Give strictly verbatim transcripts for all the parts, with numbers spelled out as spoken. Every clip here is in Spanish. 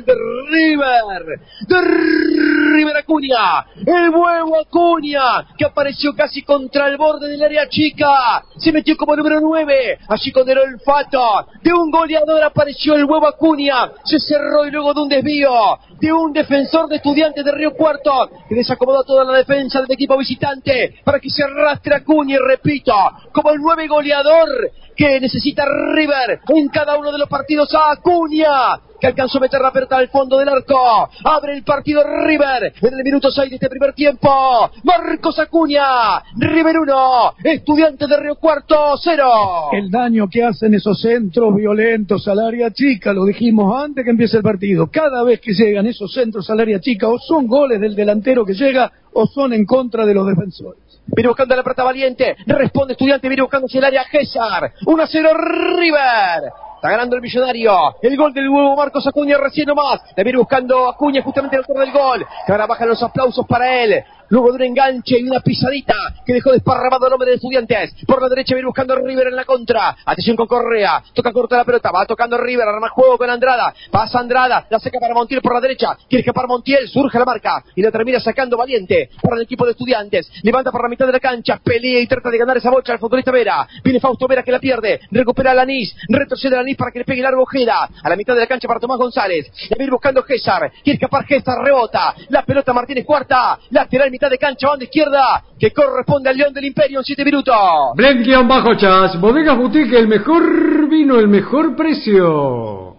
de River, de River Acuña, el huevo Acuña, que apareció casi contra el borde del área chica, se metió como número nueve, allí con el olfato de un goleador apareció el huevo Acuña, se cerró y luego de un desvío de un defensor de Estudiantes de Río Cuarto, que desacomodó toda la defensa del equipo visitante, para que se arrastre Acuña, y repito, como el nueve goleador que necesita River en cada uno de los partidos, a Acuña, que alcanzó a meter la pelota al fondo del arco. Abre el partido River en el minuto seis de este primer tiempo. Marcos Acuña, River uno, Estudiantes de Río Cuarto cero. El daño que hacen esos centros violentos al área chica, lo dijimos antes que empiece el partido. Cada vez que llegan esos centros al área chica, o son goles del delantero que llega, o son en contra de los defensores. Viene buscando la pelota Valiente, responde Estudiante, viene buscando hacia el área César. uno a cero River. Está ganando el Millonario. El gol del huevo Marcos Acuña recién nomás. La viene buscando Acuña justamente al autor del gol. Que ahora bajan los aplausos para él. Luego de un enganche y una pisadita que dejó desparramado el hombre de Estudiantes. Por la derecha viene buscando River en la contra. Atención con Correa. Toca corta la pelota. Va tocando River. Arma juego con Andrada. Pasa Andrada. La saca para Montiel por la derecha. Quiere escapar Montiel. Surge la marca. Y la termina sacando Valiente para el equipo de Estudiantes. Levanta por la mitad de la cancha. Pelea y trata de ganar esa bocha al futbolista Vera. Viene Fausto Vera que la pierde. Recupera a Lanís. Retrocede a Lanís para que le pegue largo Ojeda. A la mitad de la cancha para Tomás González. La viene buscando César. Quiere escapar César. Rebota. La pelota Martínez cuarta. Lateral mitad de cancha, banda izquierda, que corresponde al León del Imperio en siete minutos. Blend-Chas, Bodegas Boutique, el mejor vino, el mejor precio.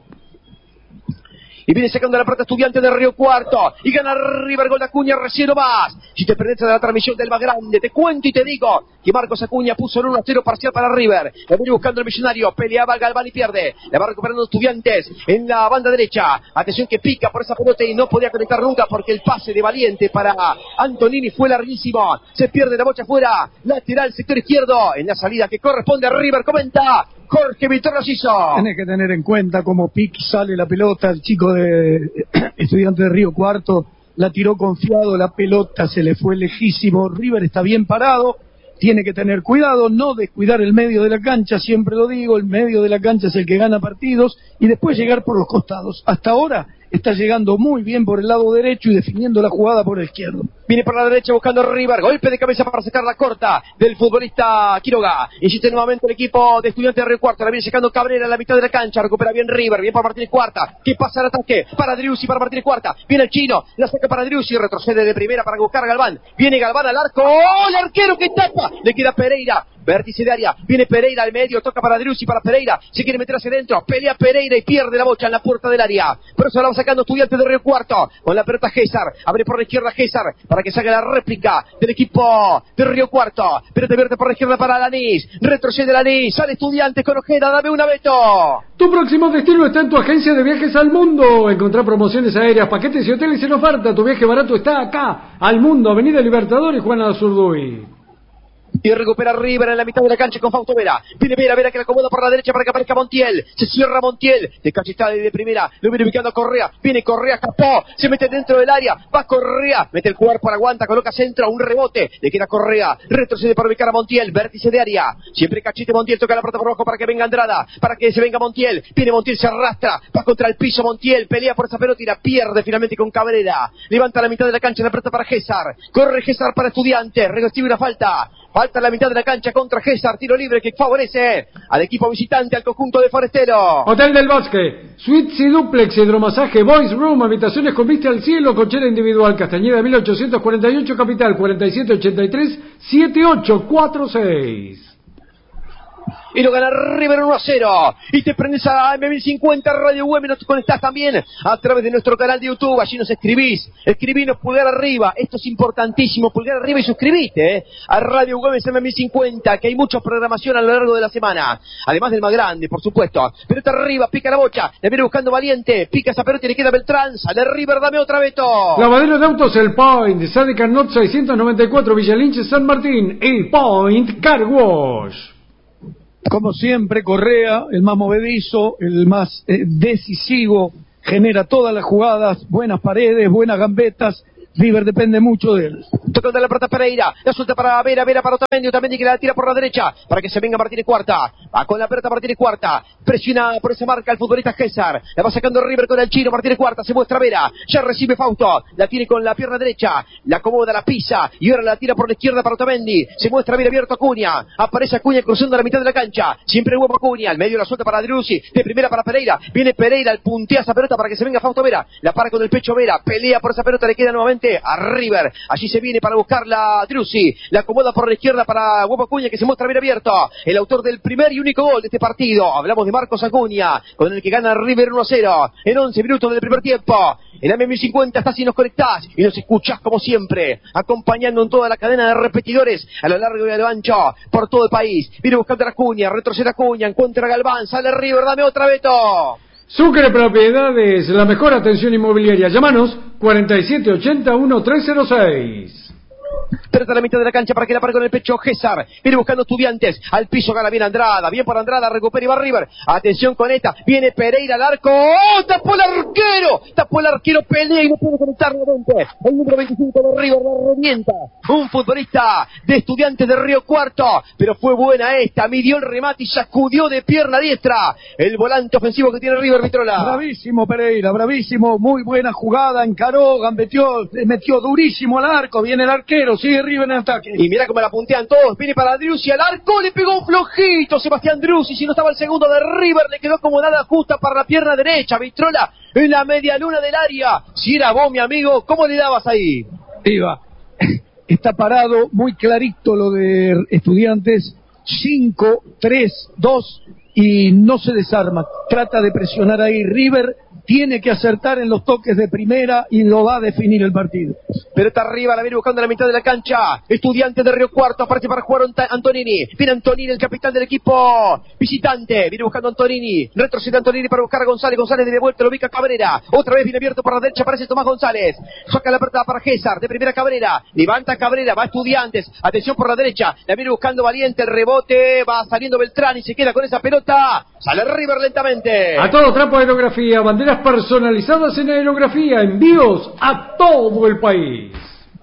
Y viene sacando la pelota Estudiante de Río Cuarto. Y gana River, gol de Acuña recién más. Si te perdés de la transmisión del más grande, te cuento y te digo que Marcos Acuña puso el uno a cero parcial para River. La viene buscando el Millonario. Peleaba Galván y pierde. La va recuperando Estudiantes en la banda derecha. Atención que pica por esa pelota y no podía conectar nunca porque el pase de Valiente para Antonini fue larguísimo. Se pierde la bocha afuera. Lateral sector izquierdo. En la salida que corresponde a River. Comenta Jorge Víctor Rosizo. Tenés que tener en cuenta cómo pic sale la pelota. El chico de Estudiante de Río Cuarto la tiró confiado, la pelota se le fue lejísimo. River está bien parado, tiene que tener cuidado, no descuidar el medio de la cancha, siempre lo digo, el medio de la cancha es el que gana partidos, y después llegar por los costados. Hasta ahora está llegando muy bien por el lado derecho y definiendo la jugada por el izquierdo. Viene por la derecha buscando River, golpe de cabeza para sacar la corta del futbolista Quiroga. Insiste nuevamente el equipo de Estudiantes de Río Cuarto, la viene sacando Cabrera en la mitad de la cancha, recupera bien River, bien para Martínez Cuarta, que pasa el ataque para Driussi, para Martínez Cuarta, viene el chino, la saca para Driussi, retrocede de primera para buscar a Galván, viene Galván al arco, ¡oh! El arquero que tapa, le queda Pereira, vértice de área, viene Pereira al medio, toca para Driussi, para Pereira, se quiere meter hacia adentro, pelea Pereira y pierde la bocha en la puerta del área, pero se la va sacando Estudiantes de Río Cuarto, con la pelota Gésar, abre por la izquierda Gésar, para que saque la réplica del equipo de Río Cuarto, pero te vierte por la izquierda para Lanís, retrocede Lanís, sale Estudiantes con Ojeda, dame una Beto. Tu próximo destino está en tu agencia de viajes al mundo. Encontrar promociones aéreas, paquetes y hoteles en oferta. Tu viaje barato está acá, al mundo, Avenida Libertadores, Juan Azurduy. Y recupera River en la mitad de la cancha con Fausto Vera. Viene Vera, Vera que la acomoda por la derecha para que aparezca Montiel. Se cierra Montiel. De cachetada y de primera. Lo viene ubicando a Correa. Viene Correa, escapó. Se mete dentro del área. Va Correa. Mete el cuerpo, aguanta, coloca centro. Un rebote. Le queda Correa. Retrocede para ubicar a Montiel. Vértice de área. Siempre cachete Montiel. Toca la pelota por abajo para que venga Andrada. Para que se venga Montiel. Viene Montiel, se arrastra. Va contra el piso Montiel. Pelea por esa pelota y la pierde finalmente con Cabrera. Levanta la mitad de la cancha. La pelota para Gésar. Corre Gésar para Estudiantes. Recibe una falta. Falta la mitad de la cancha contra Gésar, tiro libre que favorece al equipo visitante, al conjunto de Forestero. Hotel del Bosque, suites y duplex, hidromasaje, boys room, habitaciones con vista al cielo, cochera individual, Castañeda mil ochocientos cuarenta y ocho, Capital, cuarenta y siete ochenta y tres, setenta y ocho cuarenta y seis. Y lo gana River uno a cero. Y te prendes a M mil cincuenta Radio Web y nos conectás también a través de nuestro canal de YouTube. Allí nos escribís. Escribinos pulgar arriba. Esto es importantísimo. Pulgar arriba y suscribiste eh, a Radio Web M mil cincuenta, que hay mucha programación a lo largo de la semana. Además del más grande, por supuesto. Pelota arriba, pica la bocha. Le viene buscando Valiente. Pica esa pelota y le queda Beltrán. Sale River, dame otra, Beto. Lavadero de autos El Point. Sade Carnot seiscientos noventa y cuatro, Villa Lynch, San Martín. El Point Car Wash. Como siempre, Correa, el más movedizo, el más eh, decisivo, genera todas las jugadas, buenas paredes, buenas gambetas, River depende mucho de él. Tocando la pelota Pereira, la suelta para Vera, Vera para Otamendi, Otamendi que la tira por la derecha, para que se venga Martínez Cuarta, va con la pelota Martínez Cuarta, presiona por esa marca el futbolista César, la va sacando River con el chino, Martínez Cuarta, se muestra Vera, ya recibe Fausto, la tiene con la pierna derecha, la acomoda, la pisa, y ahora la tira por la izquierda para Otamendi, se muestra bien abierto Acuña, aparece Acuña cruzando la mitad de la cancha, siempre el huevo Acuña, al medio la suelta para Driussi, de primera para Pereira, viene Pereira, el puntea esa pelota para que se venga Fausto Vera, la para con el pecho Vera, pelea por esa pelota, le queda nuevamente a River, allí se viene para buscar la Driussi, la acomoda por la izquierda para Huevo Acuña que se muestra bien abierto, el autor del primer y único gol de este partido, hablamos de Marcos Acuña, con el que gana River uno a cero, en once minutos del primer tiempo, en A M mil cincuenta estás y nos conectás, y nos escuchás como siempre, acompañando en toda la cadena de repetidores, a lo largo y a lo ancho, por todo el país, viene buscando a Acuña, retrocede Acuña, encuentra a Galván, sale River, dame otra Beto. Sucre Propiedades, la mejor atención inmobiliaria. Llámanos cuarenta y siete ochenta, trece cero seis. Pelota a la mitad de la cancha para que la pare con el pecho César. Viene buscando Estudiantes. Al piso gana bien Andrada. Bien por Andrada. Recupera y va River. Atención con esta. Viene Pereira al arco. ¡Oh! Tapó el arquero. Tapó el arquero. Pelea y no puede conectar nuevamente. El número veinticinco de River la revienta. Un futbolista de Estudiantes de Río Cuarto. Pero fue buena esta. Midió el remate y sacudió de pierna diestra. El volante ofensivo que tiene River Vitrola. Bravísimo Pereira. Bravísimo. Muy buena jugada. Encaró. Metió, metió durísimo al arco. Viene el arquero. Sigue River en ataque. Y mira cómo la puntean todos. Viene para Driussi al arco. Le pegó un flojito Sebastián Driussi. Si no estaba el segundo de River, le quedó como nada justa para la pierna derecha. Vitrola en la media luna del área. Si era vos, mi amigo, ¿cómo le dabas ahí? Iba. Está parado muy clarito lo de Estudiantes. cinco, tres, dos y no se desarma. Trata de presionar ahí River. Tiene que acertar en los toques de primera y lo va a definir el partido. Pelota arriba, la viene buscando en la mitad de la cancha. Estudiantes de Río Cuarto, aparece para jugar Antonini. Viene Antonini, el capitán del equipo visitante. Viene buscando Antonini. Retrocede Antonini para buscar a González. González de vuelta, lo ubica Cabrera. Otra vez viene abierto por la derecha, aparece Tomás González. Saca la pelota para César, de primera Cabrera. Levanta Cabrera, va Estudiantes. Atención por la derecha, la viene buscando Valiente. El rebote, va saliendo Beltrán y se queda con esa pelota. Sale River lentamente. A todo trapo de aerografía, banderas personalizadas en aerografía, envíos a todo el país.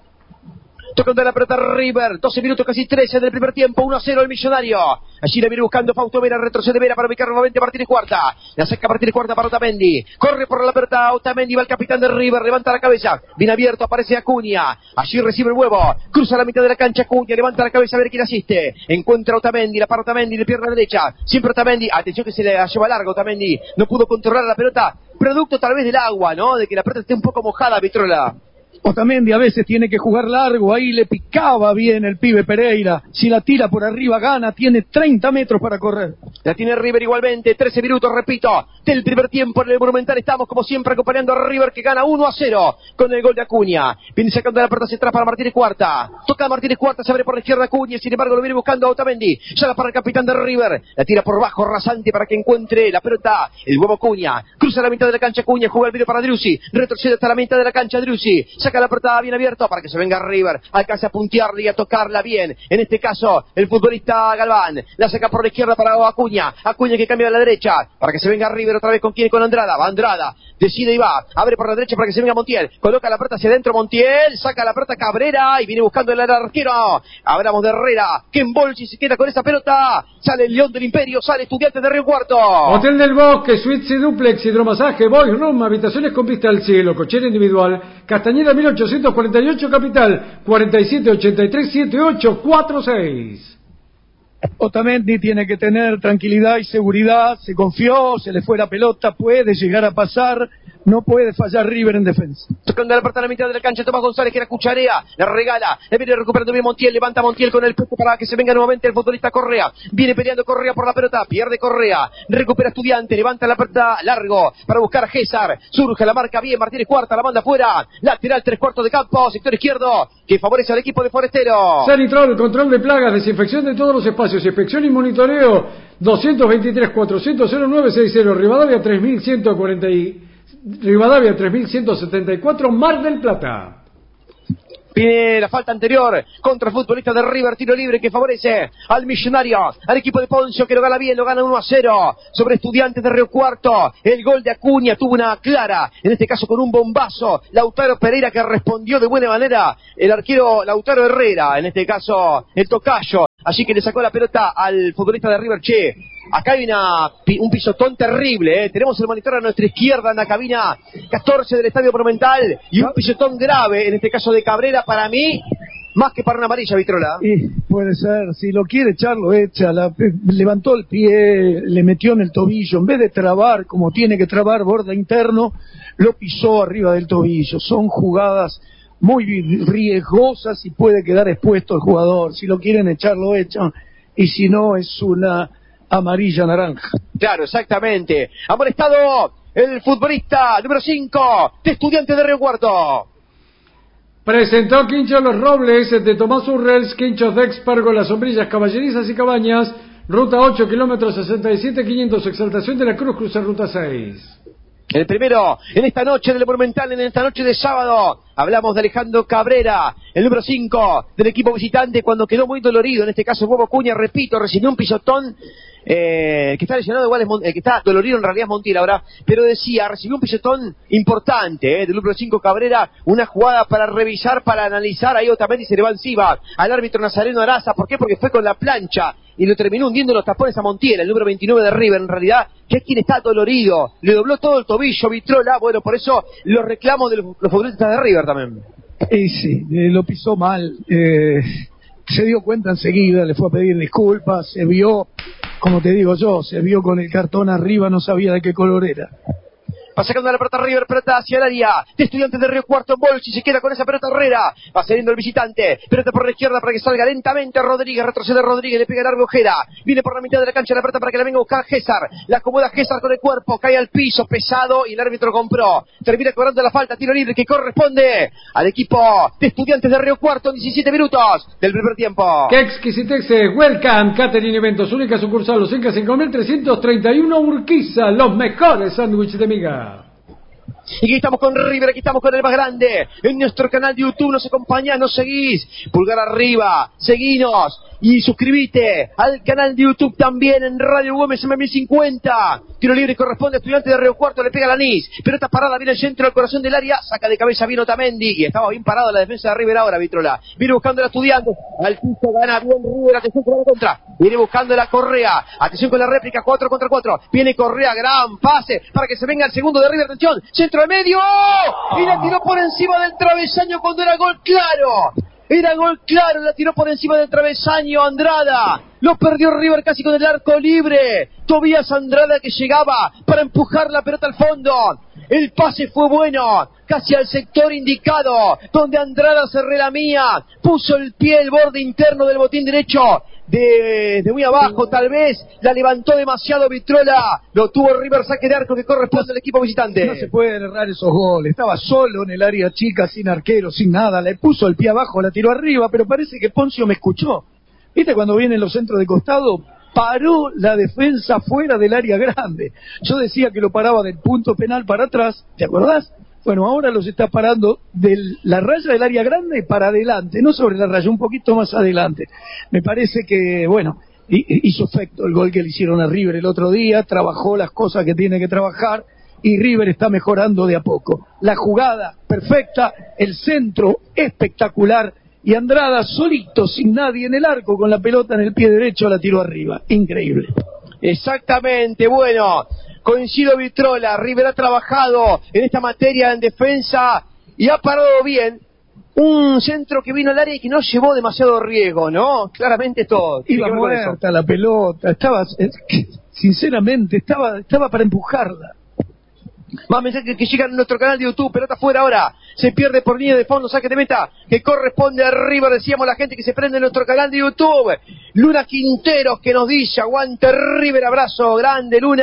Tocando la pelota River, doce minutos casi trece del primer tiempo, uno a cero el Millonario. Allí la viene buscando Fausto Vera, retrocede Vera para ubicar nuevamente a Martínez Cuarta. La saca Martínez Cuarta para Otamendi. Corre por la pelota Otamendi, va el capitán de River, levanta la cabeza. Bien abierto, aparece Acuña. Allí recibe el huevo, cruza la mitad de la cancha Acuña, levanta la cabeza a ver quién asiste. Encuentra a Otamendi, la para Otamendi de pierna derecha. Siempre Otamendi, atención que se le lleva largo Otamendi. No pudo controlar la pelota, producto tal vez del agua, ¿no? De que la pelota esté un poco mojada, Vitrola. Otamendi a veces tiene que jugar largo, ahí le picaba bien el pibe Pereira, si la tira por arriba gana, tiene treinta metros para correr. La tiene River igualmente, trece minutos, repito, del primer tiempo en el Monumental, estamos como siempre acompañando a River que gana uno a cero con el gol de Acuña. Viene sacando la pelota hacia atrás para Martínez Cuarta, toca Martínez Cuarta, se abre por la izquierda Acuña, sin embargo lo viene buscando a Otamendi, ya la para el capitán de River, la tira por bajo rasante para que encuentre la pelota, el huevo Acuña, cruza la mitad de la cancha Acuña, juega el video para Driussi, retrocede hasta la mitad de la cancha Driussi, saca la pelota bien abierto para que se venga River, alcanza a puntearla y a tocarla bien, en este caso el futbolista Galván, la saca por la izquierda para Acuña, Acuña que cambia a la derecha, para que se venga River otra vez con quién, con Andrada, va Andrada, decide y va, abre por la derecha para que se venga Montiel, coloca la pelota hacia adentro Montiel, saca la pelota Cabrera y viene buscando el arquero, hablamos de Herrera, que en bolsi se queda con esa pelota, sale el León del Imperio, sale Estudiantes de Río Cuarto. Hotel del Bosque, suites y duplex, hidromasaje, boys room, habitaciones con vista al cielo, cochera individual, Castañeda mil ochocientos cuarenta y ocho Capital, cuarenta y siete ochenta y tres setenta y ocho cuarenta y seis. Otamendi tiene que tener tranquilidad y seguridad, se confió, se le fue la pelota, puede llegar a pasar, no puede fallar River en defensa. Tocando la pelota a la mitad de la cancha, Tomás González que la cucharea, la regala, le viene recuperando bien Montiel, levanta Montiel con el pecho para que se venga nuevamente el futbolista Correa, viene peleando Correa por la pelota, pierde Correa, recupera Estudiante, levanta la pelota largo para buscar a César, surge la marca bien, Martínez Cuarta, la manda afuera, lateral tres cuartos de campo, sector izquierdo, que favorece al equipo de Forestero. Sanitrol, control de plagas, desinfección de todos los espacios, inspección y monitoreo, doscientos veintitrés cuatrocientos cero nueve sesenta, Rivadavia tres mil ciento cuarenta y Rivadavia tres mil ciento setenta y cuatro, Mar del Plata. Viene la falta anterior contra el futbolista de River, tiro libre que favorece al Millonario, al equipo de Poncio, que lo gana bien, lo gana uno a cero sobre Estudiantes de Río Cuarto. El gol de Acuña tuvo una clara, en este caso con un bombazo, Lautaro Pereira, que respondió de buena manera el arquero Lautaro Herrera, en este caso el tocayo, así que le sacó la pelota al futbolista de River. Che, acá hay una, un pisotón terrible, ¿eh? Tenemos el monitor a nuestra izquierda en la cabina catorce del Estadio Monumental y un pisotón grave, en este caso de Cabrera, para mí, más que para una amarilla, Vitrola. Y puede ser, si lo quiere echarlo, echa, la, levantó el pie, le metió en el tobillo, en vez de trabar como tiene que trabar borde interno, lo pisó arriba del tobillo. Son jugadas muy riesgosas y puede quedar expuesto el jugador. Si lo quieren echar, lo echan, y si no, es una amarilla naranja. Claro, exactamente. Ha molestado el futbolista número cinco de Estudiantes de Río Cuarto. Presentó Quincho Los Robles de Tomás Urrels, Quinchos de Expargo, Las Sombrillas, Caballerizas y Cabañas, ruta ocho, kilómetros sesenta y siete quinientos, Exaltación de la Cruz, cruce ruta seis. El primero, en esta noche del Monumental, en esta noche de sábado, hablamos de Alejandro Cabrera, el número cinco del equipo visitante, cuando quedó muy dolorido, en este caso el Huevo Acuña, repito, recibió un pisotón, eh, que está lesionado igual, es Mon- eh, que está dolorido en realidad es Montiel ahora, pero decía, recibió un pisotón importante, eh, del número cinco Cabrera, una jugada para revisar, para analizar, ahí Otamendi se le va encima al árbitro Nazareno Araza. ¿Por qué? Porque fue con la plancha y lo terminó hundiendo los tapones a Montiel, el número veintinueve de River, en realidad, que es quien está dolorido, le dobló todo el tobillo, Vitrola, bueno, por eso los reclamos de los, los futbolistas de River también. Y sí, eh, lo pisó mal, eh, se dio cuenta enseguida, le fue a pedir disculpas, se vio, como te digo yo, se vio con el cartón arriba, no sabía de qué color era. Va sacando la pelota River, pelota hacia el área de Estudiantes de Río Cuarto. Bolsi se queda con esa pelota Herrera. Va saliendo el visitante. Pelota por la izquierda para que salga lentamente Rodríguez. Retrocede Rodríguez, le pega largo Ojera. Viene por la mitad de la cancha la pelota para que la venga a buscar Gésar. La acomoda Gésar con el cuerpo. Cae al piso, pesado, y el árbitro compró. Termina cobrando la falta. Tiro libre que corresponde al equipo de Estudiantes de Río Cuarto. diecisiete minutos del primer tiempo. ¡Qué exquisitex! Welcome, Catering Eventos, única sucursal, Los Incas cinco mil trescientos treinta y uno Urquiza, los mejores sándwiches de miga. Y aquí estamos con River, aquí estamos con el más grande. En nuestro canal de YouTube nos acompañás, nos seguís. Pulgar arriba, seguinos y suscribite al canal de YouTube también en Radio Gómez M mil cincuenta. Tiro libre corresponde a Estudiantes de Río Cuarto, le pega a Lanís. Pelota parada, viene el centro del corazón del área, saca de cabeza bien Otamendi. Y estaba bien parado la defensa de River ahora, Vitrola. Viene buscando el Estudiantes, al piso gana bien River, atención con la contra. Viene buscando la Correa, atención con la réplica, cuatro contra cuatro. Viene Correa, gran pase para que se venga el segundo de River, atención, centro de medio. Y la tiró por encima del travesaño cuando era gol claro. Era gol claro, la tiró por encima del travesaño Andrada. Lo perdió River casi con el arco libre. Tobías Andrada que llegaba para empujar la pelota al fondo. El pase fue bueno, casi al sector indicado, donde Andrada se relamía. Puso el pie, el borde interno del botín derecho. De, de muy abajo tal vez, la levantó demasiado Vitrola, lo tuvo River, saque de arco que corresponde al equipo visitante. No se pueden errar esos goles, estaba solo en el área chica, sin arquero, sin nada, le puso el pie abajo, la tiró arriba, pero parece que Poncio me escuchó. ¿Viste cuando vienen los centros de costado? Paró la defensa fuera del área grande. Yo decía que lo paraba del punto penal para atrás, ¿te acordás? Bueno, ahora los está parando de la raya del área grande para adelante, no sobre la raya, un poquito más adelante. Me parece que, bueno, hizo efecto el gol que le hicieron a River el otro día, trabajó las cosas que tiene que trabajar y River está mejorando de a poco. La jugada perfecta, el centro espectacular y Andrada solito, sin nadie en el arco, con la pelota en el pie derecho, la tiró arriba. Increíble. Exactamente, bueno. Coincido Vitrola, River ha trabajado en esta materia en defensa y ha parado bien. Un centro que vino al área y que no llevó demasiado riesgo, ¿no? Claramente todo. Iba muerta la pelota, estaba, sinceramente, estaba, estaba para empujarla. Más mensajes que llegan a nuestro canal de YouTube, pelota fuera ahora, se pierde por línea de fondo, saque de meta, que corresponde a River, decíamos la gente que se prende en nuestro canal de YouTube. Luna Quinteros que nos dice, aguante River, abrazo grande Luna,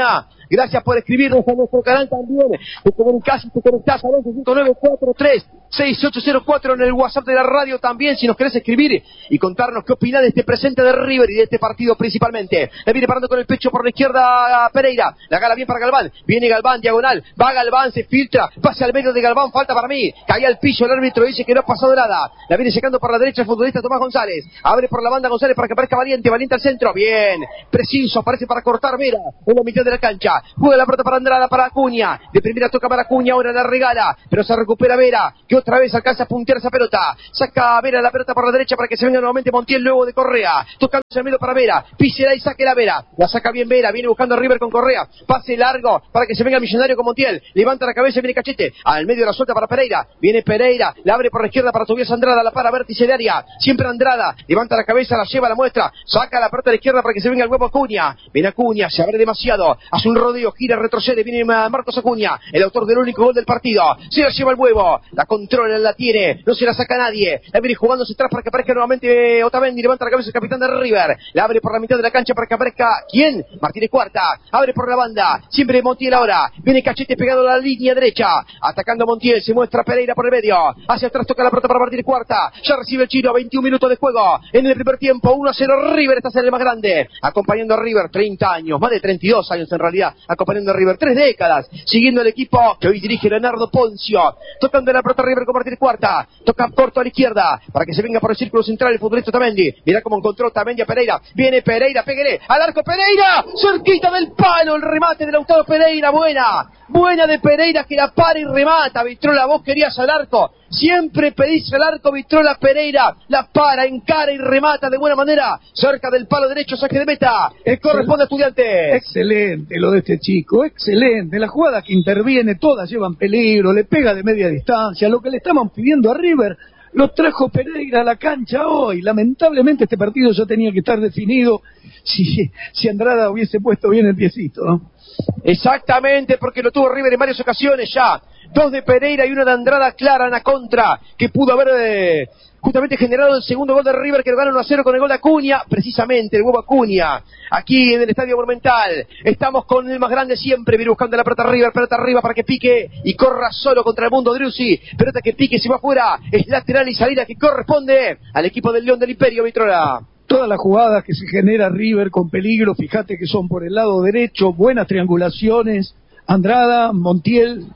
Gracias por escribirnos a nuestro canal también. Te comunicás y te conectás a once cinco nueve cuatro tres seis ocho cero cuatro en el WhatsApp de la radio también, si nos querés escribir y contarnos qué opinás de este presente de River y de este partido principalmente. La viene parando con el pecho por la izquierda Pereira, la gala bien para Galván, viene Galván, diagonal, va Galván, se filtra, pasa al medio de Galván, falta para mí, caía al piso, el árbitro dice que no ha pasado nada, la viene secando por la derecha el futbolista Tomás González, abre por la banda González para que aparezca Valiente, Valiente al centro, bien, preciso, aparece para cortar Vera, en la mitad de la cancha, juega la pelota para Andrada, para Acuña, de primera toca para Acuña, ahora la regala, pero se recupera Vera, que otra vez alcanza a puntear esa pelota, saca Vera la pelota por la derecha para que se venga nuevamente Montiel luego de Correa, tocando el medio para Vera, písela y saque la Vera, la saca bien Vera, viene buscando a River con Correa, pase largo para que se venga el Millonario con Montiel, levanta la cabeza y viene Cachete, al medio la suelta para Pereira, viene Pereira, la abre por la izquierda para Tobias Andrada, la para vértice de área, siempre Andrada, levanta la cabeza, la lleva, la muestra, saca la pelota a la izquierda para que se venga el huevo Acuña, viene Acuña, se abre demasiado, hace un rodeo, gira, retrocede, viene Marcos Acuña, el autor del único gol del partido, se la lleva el huevo, la controla, la tiene, no se la saca nadie, la viene jugándose atrás para que aparezca nuevamente Otamendi, levanta la cabeza el capitán de River, la abre por la mitad de la cancha para que aparezca, ¿quién? Martínez Cuarta, abre por la banda, siempre Montiel ahora, viene Cachete pegado a la línea derecha, atacando Montiel, se muestra Pereira por el medio, hacia atrás toca la pelota para Martínez Cuarta, ya recibe el chino, veintiún minutos de juego, en el primer tiempo, uno a cero River, está en el más grande, acompañando a River, treinta años, más de treinta y dos años en realidad, acompañando a River, tres décadas, siguiendo el equipo que hoy dirige Leonardo Poncio, tocando la pelota River con Martínez Cuarta, toca corto a la izquierda, para que se venga por el círculo central el futbolista Otamendi, mirá cómo encontró Otamendi a Pereira, viene Pereira, péguele, al arco Pereira, cerquita del palo, el remate de Lautaro Pereira, buena, buena de Pereira que la para y remata, Vitrola, vos querías al arco, siempre pedís al arco, Vitrola, Pereira, la para, encara y remata de buena manera, cerca del palo derecho, saque de meta, el corresponde a Estudiantes. Excelente lo de este chico, excelente, las jugadas que interviene todas llevan peligro, le pega de media distancia, lo que le estaban pidiendo a River, lo trajo Pereira a la cancha hoy. Lamentablemente este partido ya tenía que estar definido si, si Andrada hubiese puesto bien el piecito, ¿no? Exactamente, porque lo tuvo River en varias ocasiones ya. Dos de Pereira y una de Andrada clara en la contra, que pudo haber eh, justamente generado el segundo gol de River, que lo gana uno a cero con el gol de Acuña, precisamente el huevo Acuña, aquí en el Estadio Monumental. Estamos con el más grande siempre, viene buscando la pelota River, pelota arriba para que pique y corra solo contra el mundo Driussi, pelota que pique, se va afuera, es lateral y salida que corresponde al equipo del León del Imperio, Vitrola. Todas las jugadas que se genera River con peligro, fíjate que son por el lado derecho, buenas triangulaciones, Andrada, Montiel,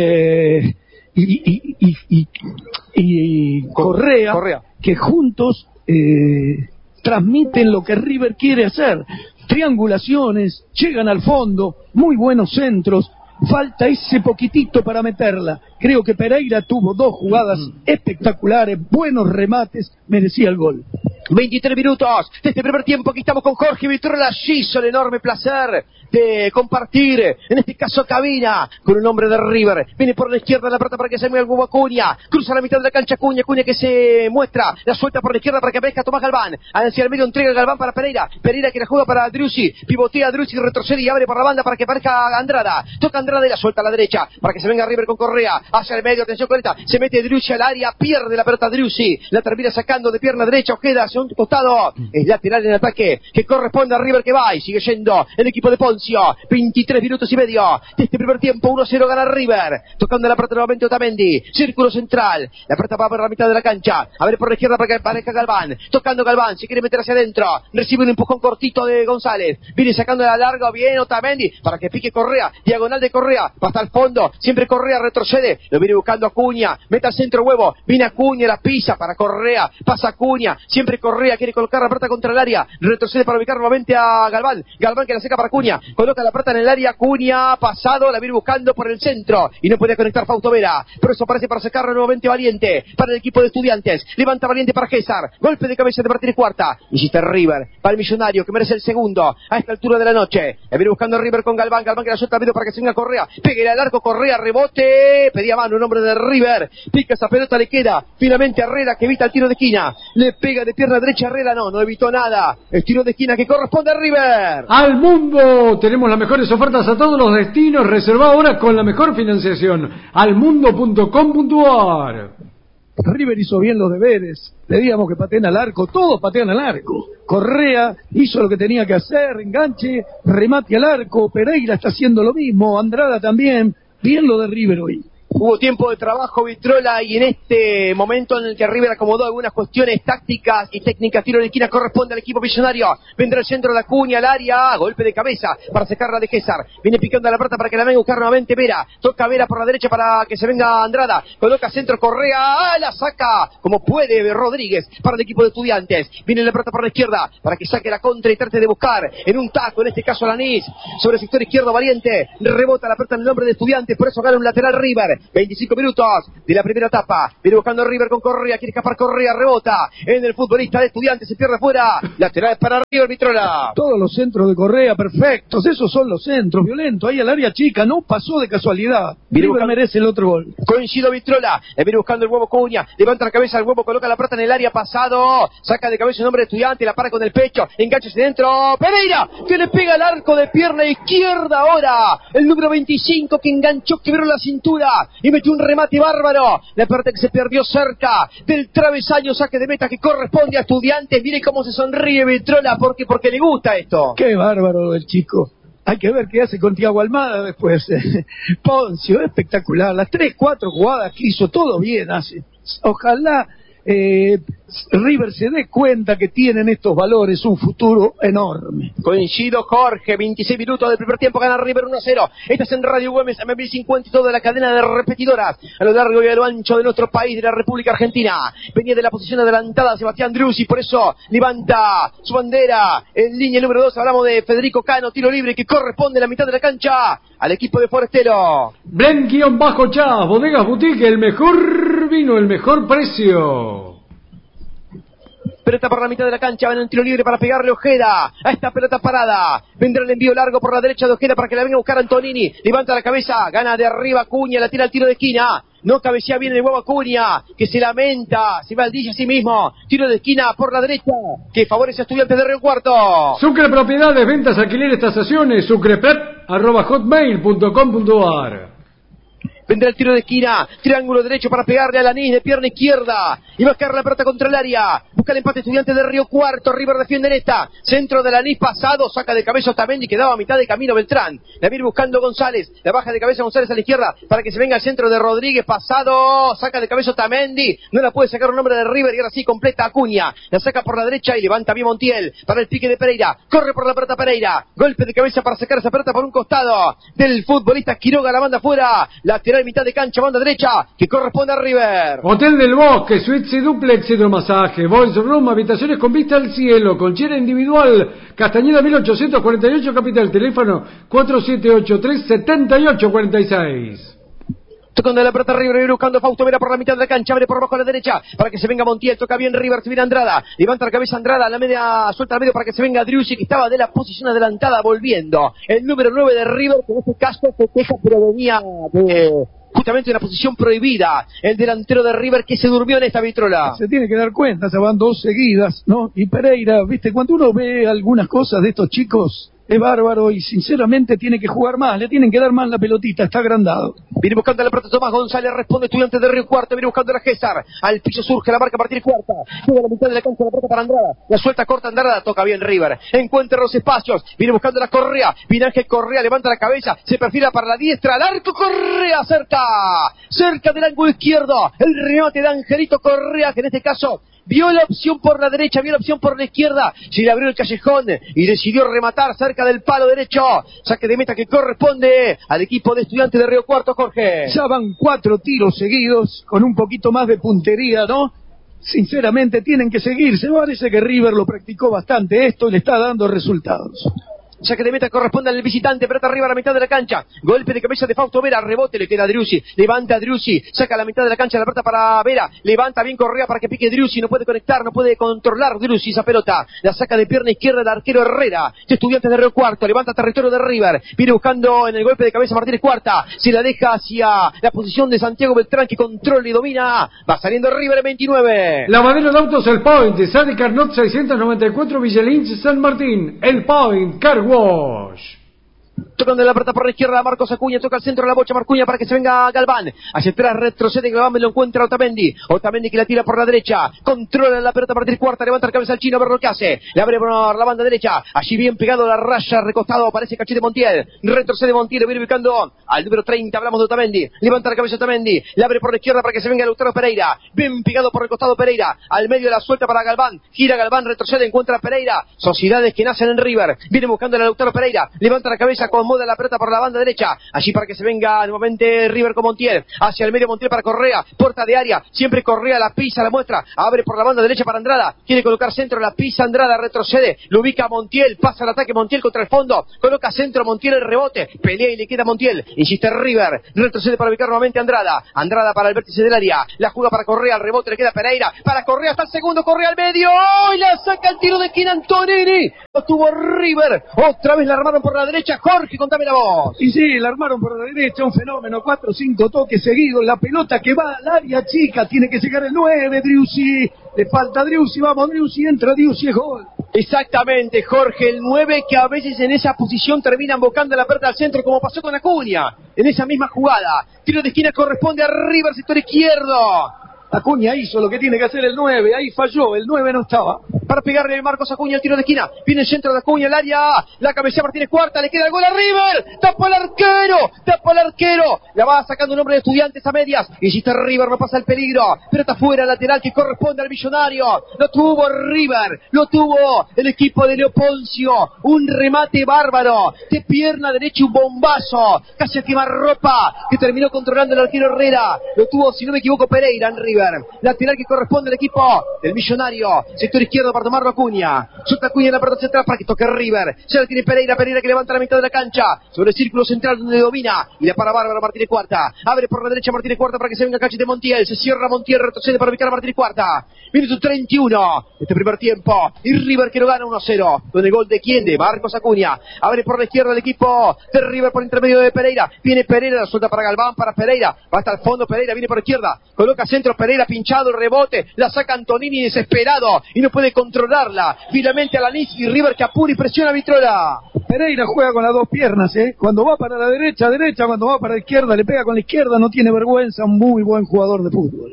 eh, y, y, y, y, y Correa, Correa, que juntos eh, transmiten lo que River quiere hacer, triangulaciones, llegan al fondo, muy buenos centros, falta ese poquitito para meterla. Creo que Pereira tuvo dos jugadas espectaculares, buenos remates, merecía el gol. veintitrés minutos de este primer tiempo, aquí estamos con Jorge Vitrola Giso, el enorme placer de compartir, en este caso cabina, con un hombre de River, viene por la izquierda la pelota para que se mueva el huevo Acuña, cruza la mitad de la cancha Acuña, Acuña que se muestra, la suelta por la izquierda para que aparezca Tomás Galván, hacia el medio entrega Galván para Pereira, Pereira que la juega para Driussi, pivotea Driussi, retrocede y abre por la banda para que aparezca Andrada, toca Andrada y la suelta a la derecha, para que se venga River con Correa, hacia el medio, atención con esta, se mete Driussi al área, pierde la pelota Driussi, la termina sacando de pierna derecha, Ojeda hacia un costado, es lateral en ataque, que corresponde a River que va y sigue yendo el equipo de Poncio, veintitrés minutos y medio de este primer tiempo, uno a cero gana River, tocando la pelota nuevamente Otamendi, círculo central, la pelota va por la mitad de la cancha, a ver por la izquierda para que aparezca Galván, tocando Galván, se quiere meter hacia adentro, recibe un empujón cortito de González, viene sacando la larga, bien Otamendi, para que pique Correa, diagonal de Correa, va hasta el fondo, siempre Correa retrocede, lo viene buscando Acuña, mete al centro huevo, viene Acuña, la pisa para Correa, pasa Acuña, siempre Correa quiere colocar la pelota contra el área, retrocede para ubicar nuevamente a Galván, Galván que la seca para Acuña, coloca la pelota en el área, Acuña pasado, la viene buscando por el centro y no podía conectar Fausto Vera, pero eso parece para sacarlo nuevamente Valiente, para el equipo de Estudiantes, levanta Valiente para César, golpe de cabeza de Martínez Cuarta, hiciste River, para el Millonario que merece el segundo a esta altura de la noche, la viene buscando River con Galván, Galván que la suelta al medio para que se venga Correa, pegue al arco, Correa, rebote, pedía mano un hombre de River, pica esa pelota, le queda finalmente Herrera que evita el tiro de esquina, le pega de pierna derecha Herrera, no, no evitó nada, el tiro de esquina que corresponde a River. Al mundo, tenemos las mejores ofertas a todos los destinos, reserva ahora con la mejor financiación, almundo punto com punto ar. River hizo bien los deberes, pedíamos que pateen al arco, todos patean al arco. Correa hizo lo que tenía que hacer, enganche, remate al arco, Pereira está haciendo lo mismo, Andrada también, bien lo de River hoy. Hubo tiempo de trabajo, Vitrola, y en este momento en el que River acomodó algunas cuestiones tácticas y técnicas, tiro de esquina corresponde al equipo millonario. Vendrá el centro de Acuña al área, golpe de cabeza para sacarla de César. Viene picando a la pelota para que la venga a buscar nuevamente Vera. Toca Vera por la derecha para que se venga Andrada. Coloca centro Correa, ¡ah! La saca como puede Rodríguez para el equipo de Estudiantes. Viene la pelota por la izquierda para que saque la contra y trate de buscar en un taco, en este caso Lanís, sobre el sector izquierdo Valiente. Rebota la pelota en el nombre de Estudiantes, por eso gana un lateral River. veinticinco minutos de la primera etapa. Viene buscando River con Correa. Quiere escapar Correa. Rebota en el futbolista de Estudiantes. Se pierde fuera. Lateral para River, Vitrola. Todos los centros de Correa perfectos. Esos son los centros violentos. Ahí al área chica. No pasó de casualidad. Viene River buscando... merece el otro gol. Coincido, Vitrola. Le viene buscando el huevo Cuña. Levanta la cabeza al huevo. Coloca la pelota en el área pasado. Saca de cabeza el nombre de Estudiantes. La para con el pecho. Engancha hacia dentro. Pereira. Que le pega el arco de pierna izquierda ahora. El número veinticinco que enganchó, quebró la cintura y metió un remate bárbaro. La pelota que se perdió cerca del travesaño, saque de meta que corresponde a Estudiantes. Mire cómo se sonríe Vitrola, porque porque le gusta esto. Qué bárbaro el chico. Hay que ver qué hace con Thiago Almada después. Poncio, espectacular. Las tres, cuatro jugadas que hizo, todo bien hace. Ojalá eh, River se dé cuenta que tienen estos valores un futuro enorme. Coincido, Jorge. veintiséis minutos del primer tiempo, gana River uno a cero. Esta es en Radio Güemes, M mil cincuenta y toda la cadena de repetidoras a lo largo y a lo ancho de nuestro país, de la República Argentina. Venía de la posición adelantada Sebastián Driussi, por eso levanta su bandera en línea número dos. Hablamos de Federico Cano, tiro libre que corresponde a la mitad de la cancha al equipo de Forestero. Blend-Chas, Bodegas Boutique, el mejor vino, el mejor precio. Pelota por la mitad de la cancha, va en un tiro libre para pegarle Ojeda a esta pelota parada. Vendrá el envío largo por la derecha de Ojeda para que la venga a buscar Antonini. Levanta la cabeza, gana de arriba Acuña, la tira al tiro de esquina. No cabecea bien el huevo Acuña, que se lamenta, se maldilla a sí mismo. Tiro de esquina por la derecha, que favorece a Estudiantes de Río Cuarto. Sucre Propiedades, ventas, alquileres, tasaciones, sucreprep, arroba hotmail punto com punto ar. Vendrá el tiro de esquina, triángulo derecho para pegarle a Lanís de pierna izquierda y va a caer la pelota contra el área. Busca el empate Estudiantes de Río Cuarto. River defiende en esta. Centro de Lanís pasado, saca de cabeza Otamendi, quedaba a mitad de camino Beltrán. La viene buscando González, la baja de cabeza González a la izquierda para que se venga al centro de Rodríguez. Pasado, saca de cabeza Otamendi, no la puede sacar un hombre de River y ahora sí completa Acuña. La saca por la derecha y levanta bien Montiel para el pique de Pereira. Corre por la pelota Pereira. Golpe de cabeza para sacar esa pelota por un costado del futbolista Quiroga, la banda afuera. Lateral mitad de cancha, banda derecha, que corresponde a River. Hotel del Bosque, suites y duplex, hidromasaje, boys room, habitaciones con vista al cielo, colchera individual, Castañeda mil ochocientos cuarenta y ocho, capital, teléfono cuatro siete ocho tres, siete ocho cuatro seis. Tocando la pelota River, River buscando Fausto Vera por la mitad de la cancha, abre por abajo a la derecha para que se venga Montiel, toca bien River, se viene Andrada, levanta la cabeza Andrada, la media, suelta al medio para que se venga Driussi, que estaba de la posición adelantada volviendo. El número nueve de River, que en este caso festeja, pero venía de justamente una posición prohibida, el delantero de River que se durmió en esta Vitrola. Se tiene que dar cuenta, se van dos seguidas, ¿no? Y Pereira, viste, cuando uno ve algunas cosas de estos chicos, es bárbaro y sinceramente tiene que jugar más, le tienen que dar más la pelotita, está agrandado. Viene buscando la pelota Tomás González, responde Estudiantes de Río Cuarto, viene buscando la César, al piso surge la marca a partir de cuarta, llega a la mitad de la cancha, la pelota para Andrada, la suelta corta Andrada, toca bien River, encuentra los espacios, viene buscando la Correa, viene Ángel Correa, levanta la cabeza, se perfila para la diestra, al arco Correa, cerca, cerca del ángulo izquierdo, el remate de Angelito Correa, que en este caso vio la opción por la derecha, vio la opción por la izquierda, se le abrió el callejón y decidió rematar cerca del palo derecho. Saque de meta que corresponde al equipo de Estudiantes de Río Cuarto, Jorge. Ya van cuatro tiros seguidos con un poquito más de puntería, ¿no? Sinceramente tienen que seguirse. Parece que River lo practicó bastante esto y le está dando resultados. Saque de meta corresponde al visitante, pelota arriba a la mitad de la cancha, golpe de cabeza de Fausto Vera, rebote, le queda a Driussi, levanta a Driussi, saca a la mitad de la cancha la pelota para Vera, levanta bien Correa para que pique Driussi, no puede conectar, no puede controlar Driussi esa pelota, la saca de pierna izquierda el arquero Herrera, de Estudiantes de Río Cuarto, levanta territorio de River, viene buscando en el golpe de cabeza Martínez Cuarta, se la deja hacia la posición de Santiago Beltrán que controla y domina, va saliendo River en veintinueve. Lavadero de autos El Point, Sadi Carnot seiscientos noventa y cuatro, Villa Lynch, San Martín, El Point, Car Wash. Tocando la pelota por la izquierda, Marcos Acuña, toca al centro de la bocha, Marcuña para que se venga Galván. Hacia atrás retrocede Galván, me lo encuentra Otamendi. Otamendi que la tira por la derecha, controla la pelota a partir cuarta, levanta la cabeza al chino a ver lo que hace. Le abre por la banda derecha, allí bien pegado a la raya, recostado, aparece Cachete Montiel. Retrocede Montiel, viene ubicando al número treinta, hablamos de Otamendi. Levanta la cabeza Otamendi, le abre por la izquierda para que se venga Lautaro Pereira. Bien pegado por el costado Pereira, al medio de la suelta para Galván. Gira Galván, retrocede, encuentra a Pereira. Sociedades que nacen en River. Viene buscando a Lautaro Pereira, levanta la cabeza, acomoda la pelota por la banda derecha, allí para que se venga nuevamente River con Montiel, hacia el medio Montiel para Correa, puerta de área, siempre Correa la pisa, la muestra, abre por la banda derecha para Andrada, quiere colocar centro, la pisa Andrada, retrocede, lo ubica Montiel, pasa el ataque Montiel contra el fondo, coloca centro Montiel, el rebote, pelea y le queda Montiel, insiste River, retrocede para ubicar nuevamente Andrada, Andrada para el vértice del área, la juega para Correa, el rebote le queda Pereira, para Correa hasta el segundo, Correa al medio, ¡oh! Y la saca el tiro de esquina Antonini, lo tuvo River, otra vez la armaron por la derecha, Jorge, contame la voz. Y sí, la armaron por la derecha, un fenómeno, cuatro o cinco toques seguidos, la pelota que va al área chica, tiene que llegar el nueve, Driussi, le falta Driussi, vamos Driussi, entra Driussi, es gol. Exactamente, Jorge, el nueve que a veces en esa posición termina embocando la pelota al centro como pasó con Acuña, en esa misma jugada, tiro de esquina corresponde a River, sector izquierdo. Acuña hizo lo que tiene que hacer el nueve, ahí falló, el nueve no estaba. Para pegarle Marcos Acuña el tiro de esquina, viene el centro de Acuña, el área, la cabecea Martínez Cuarta, le queda el gol a River, tapa el arquero, tapa el arquero, la va sacando un hombre de Estudiantes a medias, insiste River, no pasa el peligro, pero está fuera, lateral que corresponde al Millonario, lo tuvo River, lo tuvo el equipo de Leoponcio, un remate bárbaro, de pierna derecha un bombazo, casi a quemarropa, que terminó controlando el arquero Herrera, lo tuvo, si no me equivoco, Pereira en River. Lateral que corresponde al equipo del Millonario, sector izquierdo para tomarlo Acuña, suelta Acuña en la pelota central para que toque River, ya la tiene Pereira, Pereira que levanta la mitad de la cancha, sobre el círculo central donde domina, y la para bárbaro Martínez Cuarta, abre por la derecha Martínez Cuarta para que se venga Cachete Montiel, se cierra Montiel, retrocede para ubicar a Martínez Cuarta, minuto treinta y uno, este primer tiempo, y River que lo gana uno a cero, con el gol de quién, de Marcos Acuña, abre por la izquierda el equipo de River por intermedio de Pereira, viene Pereira, la suelta para Galván, para Pereira, va hasta el fondo Pereira, viene por izquierda, coloca centro Pereira, pinchado el rebote, la saca Antonini desesperado y no puede controlarla. Finalmente Alanis y River que apura y presiona a Vitrola. Pereira juega con las dos piernas, ¿eh? Cuando va para la derecha, derecha, cuando va para la izquierda, le pega con la izquierda, no tiene vergüenza, un muy buen jugador de fútbol.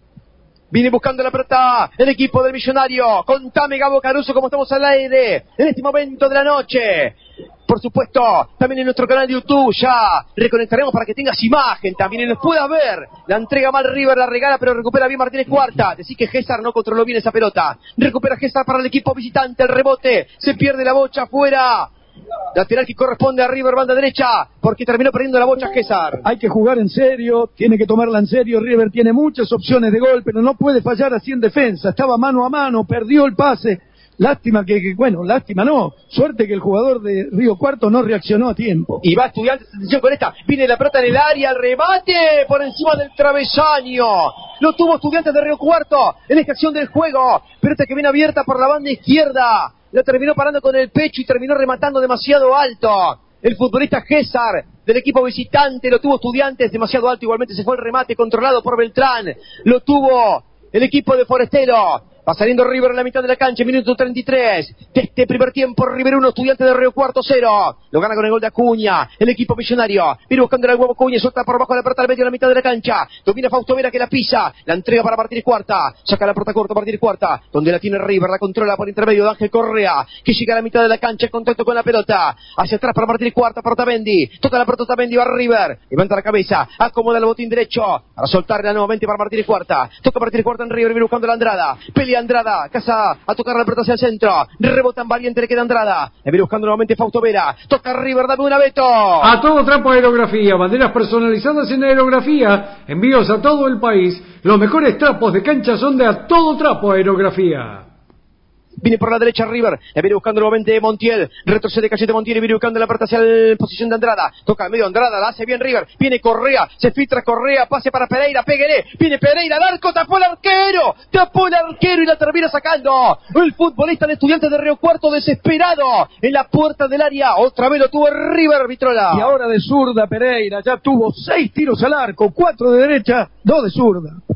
Viene buscando la pelota el equipo del Millonario. Contame, Gabo Caruso, cómo estamos al aire en este momento de la noche. Por supuesto, también en nuestro canal de YouTube ya reconectaremos para que tengas imagen también y nos puedas ver. La entrega mal River, la regala, pero recupera bien Martínez Cuarta. Decís que Gésar no controló bien esa pelota. Recupera Gésar para el equipo visitante, el rebote. Se pierde la bocha afuera. Lateral que corresponde a River, banda derecha, porque terminó perdiendo la bocha Gésar. Hay que jugar en serio, tiene que tomarla en serio. River tiene muchas opciones de gol, pero no puede fallar así en defensa. Estaba mano a mano, perdió el pase. Lástima que, que, bueno, lástima no, suerte que el jugador de Río Cuarto no reaccionó a tiempo. Y va Estudiantes, atención con esta, viene la pelota en el área, el remate por encima del travesaño. Lo tuvo Estudiantes de Río Cuarto en esta acción del juego. Pelota que viene abierta por la banda izquierda. La terminó parando con el pecho y terminó rematando demasiado alto. El futbolista Gésar del equipo visitante lo tuvo Estudiantes demasiado alto. Igualmente se fue el remate controlado por Beltrán. Lo tuvo el equipo de Forestero. Va saliendo River en la mitad de la cancha, minuto treinta y tres. De este primer tiempo, River uno, Estudiantes de Río Cuarto cero. Lo gana con el gol de Acuña, el equipo Millonario. Viene buscando el huevo Acuña, suelta por abajo la pelota al medio de la mitad de la cancha. Domina Fausto Vera que la pisa. La entrega para Martínez Cuarta. Saca la pelota corta Martínez Cuarta. Donde la tiene River, la controla por intermedio de Ángel Correa. Que llega a la mitad de la cancha en contacto con la pelota. Hacia atrás para Martínez Cuarta, para Otamendi. Toca la pelota Otamendi, va River. Levanta la cabeza, acomoda el botín derecho. Para soltarla nuevamente para Martínez Cuarta. Toca Martínez Cuarta en River, viene buscando la Andrada. Pelea Andrada, casa a tocar la pelota hacia el centro, rebotan valiente, le queda Andrada, le viene buscando nuevamente Fausto Vera, toca River, dame una Beto. A todo trapo aerografía, banderas personalizadas en aerografía, envíos a todo el país, los mejores trapos de cancha son de A Todo Trapo Aerografía. Viene por la derecha River, le viene buscando nuevamente Montiel, retrocede Cachete Montiel y viene buscando la pelota hacia la posición de Andrada, toca al medio Andrada, la hace bien River, viene Correa, se filtra Correa, pase para Pereira, péguele, viene Pereira al arco, tapó el arquero, tapó el arquero y la termina sacando el futbolista de Estudiantes de Río Cuarto desesperado en la puerta del área, otra vez lo tuvo River, Vitrola. Y ahora de zurda Pereira, ya tuvo seis tiros al arco, cuatro de derecha, dos de zurda.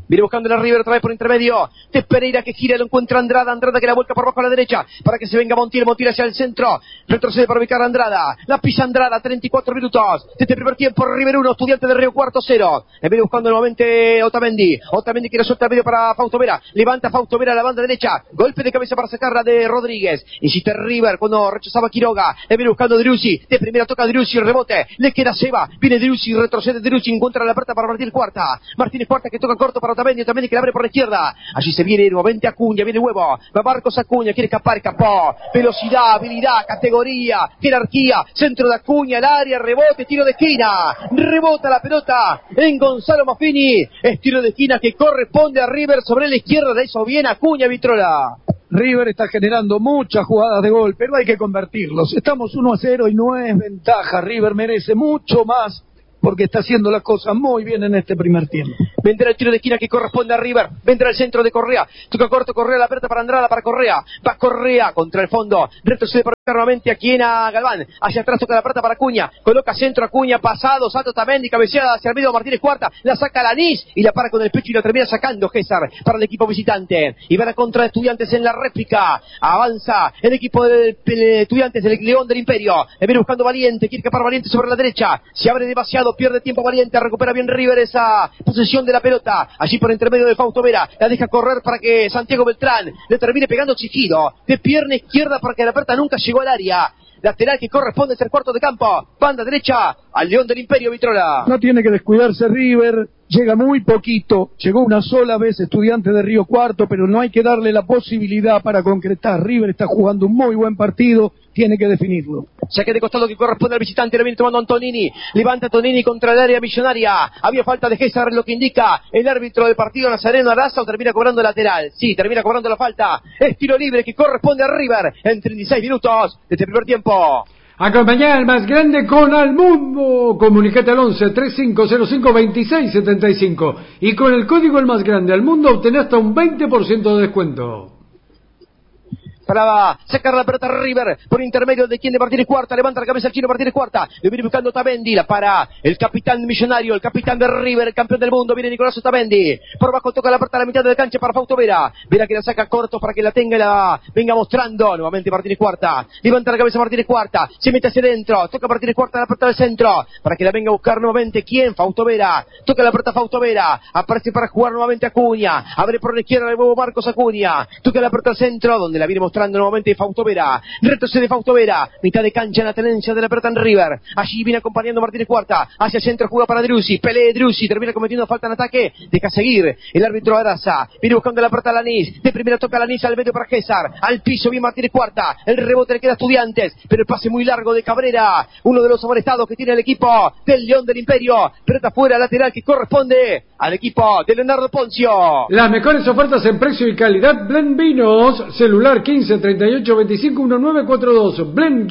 Viene buscando la River otra vez por intermedio de Pereira, que gira, lo encuentra Andrada. Andrada que la vuelca por abajo a la derecha para que se venga Montiel. Montiel hacia el centro. Retrocede para ubicar a Andrada. La pisa Andrada. treinta y cuatro minutos de este primer tiempo. River uno, Estudiantes de Río Cuarto cero. Viene buscando nuevamente Otamendi. Otamendi que lo suelta medio para Fausto Vera. Levanta Fausto Vera a la banda derecha. Golpe de cabeza para sacarla de Rodríguez. Insiste River cuando rechazaba Quiroga. Le viene buscando Driussi. De primera toca Driussi. Rebote. Le queda Seba. Viene Driussi. Retrocede Driussi. Encuentra la puerta para Martínez Cuarta. Martínez Cuarta que toca corto para Otamendi. Otamendi que la abre por la izquierda. Allí se viene nuevamente Acuña. Viene Huevo. Va Marcos Acuña. Quiere escapar. Escapó. Velocidad, habilidad, categoría, jerarquía. Centro de Acuña. El área. Rebote. Tiro de esquina. Rebota la pelota en Gonzalo Maffini. Es tiro de esquina que corresponde a River sobre la izquierda. De eso viene Acuña, Vitrola. River está generando muchas jugadas de gol, pero hay que convertirlos. Estamos uno a cero y no es ventaja. River merece mucho más porque está haciendo las cosas muy bien en este primer tiempo. Vendrá el tiro de esquina que corresponde a River. Vendrá el centro de Correa. Toca corto Correa, la aperta para Andrada, para Correa. Va Correa contra el fondo. Retrocede para nuevamente aquí en a Galván. Hacia atrás toca la aperta para Acuña. Coloca centro Acuña, pasado, salto Otamendi, cabeceada hacia el medio Martínez Cuarta. La saca Lanís y la para con el pecho y la termina sacando César para el equipo visitante. Y va a contra de Estudiantes en la réplica. Avanza el equipo de Estudiantes, el León del Imperio. Le viene buscando Valiente. Quiere escapar Valiente sobre la derecha. Se abre demasiado. Pierde tiempo Valiente, recupera bien River esa posesión de la pelota, allí por intermedio de Fausto Vera, la deja correr para que Santiago Beltrán le termine pegando Chijido, de pierna izquierda para que la pelota nunca llegó al área. Lateral que corresponde a ser cuarto de campo, banda derecha al León del Imperio, Vitrola. No tiene que descuidarse River, llega muy poquito, llegó una sola vez Estudiante de Río Cuarto, pero no hay que darle la posibilidad para concretar. River está jugando un muy buen partido, tiene que definirlo. Saque de costado que corresponde al visitante, lo viene tomando Antonini, levanta Antonini contra el área millonaria, había falta de César, lo que indica el árbitro del partido Nazareno Araza, o termina cobrando lateral. Sí, termina cobrando la falta, es tiro libre que corresponde a River en treinta y seis minutos de este primer tiempo. Acompañá al más grande con Al Mundo. Comunicate al once, treinta y cinco cero cinco, veintiséis setenta y cinco y con el código El Más Grande Al Mundo obtenés hasta un veinte por ciento de descuento. Para sacar la pelota River por intermedio de quien de Martínez Cuarta, levanta la cabeza el chino Martínez Cuarta, le viene buscando Otamendi, la para el capitán millonario, el capitán de River, el campeón del mundo, viene Nicolás Otamendi, por abajo toca la pelota a la mitad de la cancha para Fausto Vera, Vera que la saca corto para que la tenga y la venga mostrando nuevamente Martínez Cuarta, levanta la cabeza Martínez Cuarta, se mete hacia adentro, toca Martínez Cuarta la pelota del centro, para que la venga a buscar nuevamente, ¿quién? Fausto Vera, toca la pelota Fausto Vera, aparece para jugar nuevamente Acuña, abre por la izquierda de nuevo Marcos Acuña, toca la pelota al centro, donde la viene mostrando nuevamente Fausto Vera, retrocede Fausto Vera, mitad de cancha en la tenencia de la pelota en River, allí viene acompañando Martínez Cuarta, hacia el centro juega para Driussi, pelea Driussi, termina cometiendo falta en ataque, deja seguir el árbitro Araza, viene buscando la pelota a Lanís, de primera toca Lanís al medio para César, al piso bien Martínez Cuarta, el rebote le queda a Estudiantes, pero el pase muy largo de Cabrera, uno de los amonestados que tiene el equipo del León del Imperio, pelota fuera lateral que corresponde al equipo de Leonardo Poncio. Las mejores ofertas en precio y calidad, Blend Vinos, celular quince, treinta y ocho, veinticinco, diecinueve cuarenta y dos,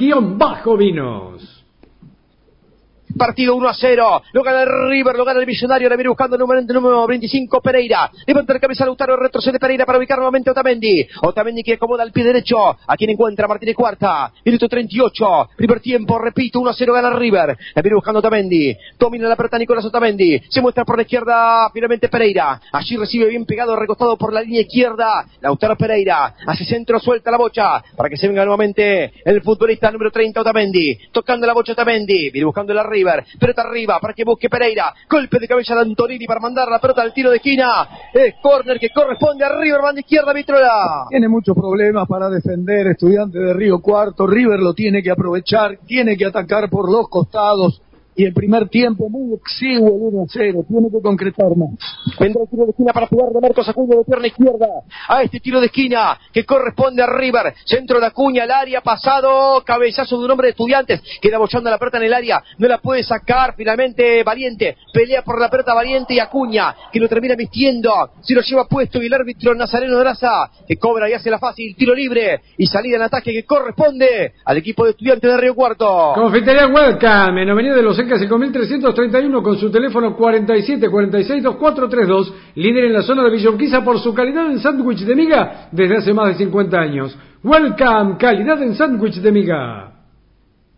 Blend-Vinos. Partido uno a cero, lo gana el River, lo gana el Millonario, le viene buscando el número, el número veinticinco Pereira, levanta la cabeza Lautaro, retrocede Pereira para ubicar nuevamente a Otamendi, Otamendi que acomoda el pie derecho, a quien encuentra Martínez Cuarta, minuto treinta y ocho, primer tiempo, repito, uno a cero gana el River, le viene buscando Otamendi, domina la pelota Nicolás Otamendi, se muestra por la izquierda finalmente Pereira, allí recibe bien pegado, recostado por la línea izquierda, Lautaro Pereira, hace centro, suelta la bocha, para que se venga nuevamente el futbolista número treinta Otamendi, tocando la bocha Otamendi, viene buscando el arriba, pelota arriba para que busque Pereira, golpe de cabeza de Antonini para mandar la pelota al tiro de esquina, es córner que corresponde a River, banda izquierda, Vitrola. Tiene muchos problemas para defender Estudiantes de Río Cuarto, River lo tiene que aprovechar, tiene que atacar por los costados, y el primer tiempo muy exiguo, uno a cero, tiene que concretar más. Vendrá el tiro de esquina para jugar de Marcos Acuña de pierna izquierda, a este tiro de esquina que corresponde a River, centro de Acuña al área, pasado, cabezazo de un hombre de Estudiantes, queda bochando la pelota en el área, no la puede sacar, finalmente Valiente, pelea por la pelota Valiente y Acuña, que lo termina vistiendo, se lo lleva puesto y el árbitro Nazareno Graza, que cobra y hace la fácil, tiro libre y salida en ataque que corresponde al equipo de Estudiantes de Río Cuarto. Confitería Welcome, en Avenida de los Encas cinco mil trescientos treinta y uno con su teléfono cuarenta y siete, cuarenta y seis, veinticuatro treinta y dos, líder en la zona de Villa Urquiza por su calidad en sándwich de miga desde hace más de cincuenta años. Welcome, calidad en sándwich de miga.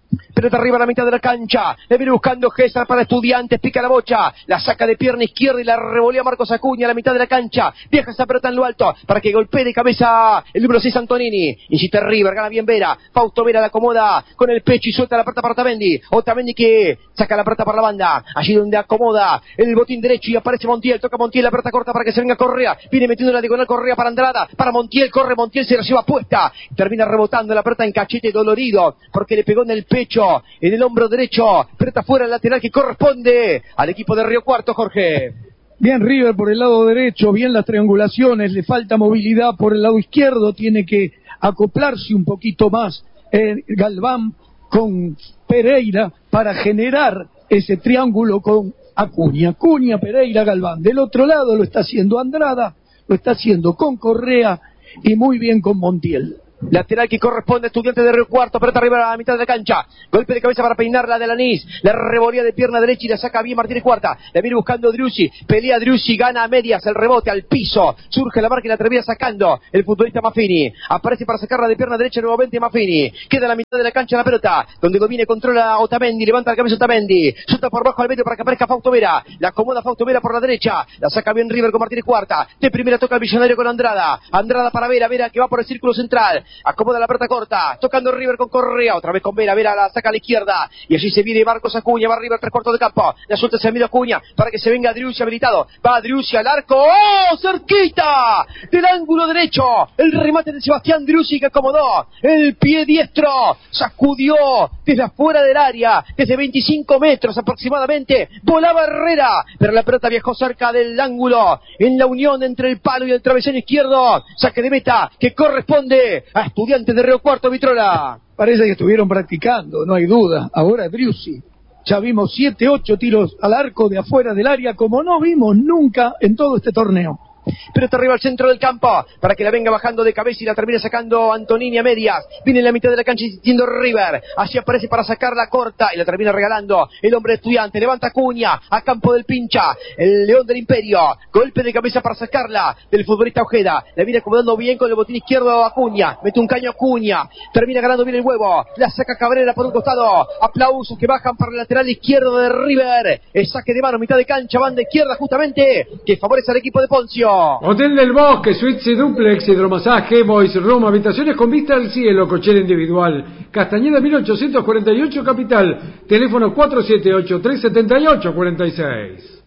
Pelota arriba a la mitad de la cancha. Le viene buscando César para Estudiantes. Pica la bocha. La saca de pierna izquierda y la revolea Marcos Acuña a la mitad de la cancha. Deja esa pelota en lo alto para que golpee de cabeza el número seis Antonini. Insiste River. Gana bien Vera. Fausto Vera la acomoda con el pecho y suelta la pelota para Otamendi. Otamendi que saca la pelota por la banda. Allí donde acomoda el botín derecho y aparece Montiel. Toca Montiel la pelota corta para que se venga Correa. Viene metiendo la diagonal Correa para Andrada. Para Montiel. Corre Montiel. Se la lleva puesta. Termina rebotando la pelota en cachete dolorido porque le pegó en el pecho, en el hombro derecho. Pelota fuera el lateral que corresponde al equipo de Río Cuarto, Jorge. Bien River por el lado derecho, bien las triangulaciones, le falta movilidad por el lado izquierdo, tiene que acoplarse un poquito más eh, Galván con Pereira para generar ese triángulo con Acuña. Acuña, Pereira, Galván. Del otro lado lo está haciendo Andrada, lo está haciendo con Correa y muy bien con Montiel. Lateral que corresponde a Estudiantes de Río Cuarto. Pelota arriba a la mitad de la cancha. Golpe de cabeza para peinarla de Lanís. La revolea de pierna derecha y la saca bien Martínez Cuarta. La viene buscando Driussi. Pelea Driussi. Gana a medias. El rebote al piso. Surge la marca y la termina sacando el futbolista Maffini. Aparece para sacarla de pierna derecha nuevamente Maffini. Queda a la mitad de la cancha la pelota. Donde domina y controla Otamendi. Levanta la cabeza Otamendi. Suelta por bajo al medio para que aparezca Fausto Vera. La acomoda Fausto Vera por la derecha. La saca bien River con Martínez Cuarta. De primera toca el Millonario con Andrada. Andrada para Vera. Vera que va por el círculo central. Acomoda la pelota corta, tocando River con Correa, otra vez con Vera, Vera la saca a la izquierda, y allí se viene Marcos Acuña, va River tres cuartos de campo, la suelta hacia Emilio Acuña, para que se venga Driussi habilitado, va Driussi al arco, ¡oh! Cerquita, del ángulo derecho, el remate de Sebastián Driussi que acomodó, el pie diestro, sacudió desde afuera del área, desde veinticinco metros aproximadamente, volaba Herrera, pero la pelota viajó cerca del ángulo, en la unión entre el palo y el travesaño izquierdo, saque de meta que corresponde a Estudiantes de Río Cuarto, Vitrola. Parece que estuvieron practicando, no hay duda. Ahora Driussi. Ya vimos siete, ocho tiros al arco de afuera del área, como no vimos nunca en todo este torneo. Pelota arriba al centro del campo, para que la venga bajando de cabeza y la termine sacando Antonini a medias. Viene en la mitad de la cancha insistiendo River. Así aparece para sacarla corta y la termina regalando el hombre Estudiante. Levanta Acuña a campo del pincha, el León del Imperio. Golpe de cabeza para sacarla del futbolista Ojeda. La viene acomodando bien con el botín izquierdo Acuña. Mete un caño Acuña. Termina ganando bien el huevo. La saca Cabrera por un costado. Aplausos que bajan para el lateral izquierdo de River. El saque de mano, mitad de cancha, banda izquierda justamente, que favorece al equipo de Poncio. Hotel del Bosque, suites y duplex, hidromasaje, boys room, habitaciones con vista al cielo, cochera individual. Castañeda mil ochocientos cuarenta y ocho Capital. Teléfono cuatro siete ocho, tres siete ocho, cuatro seis.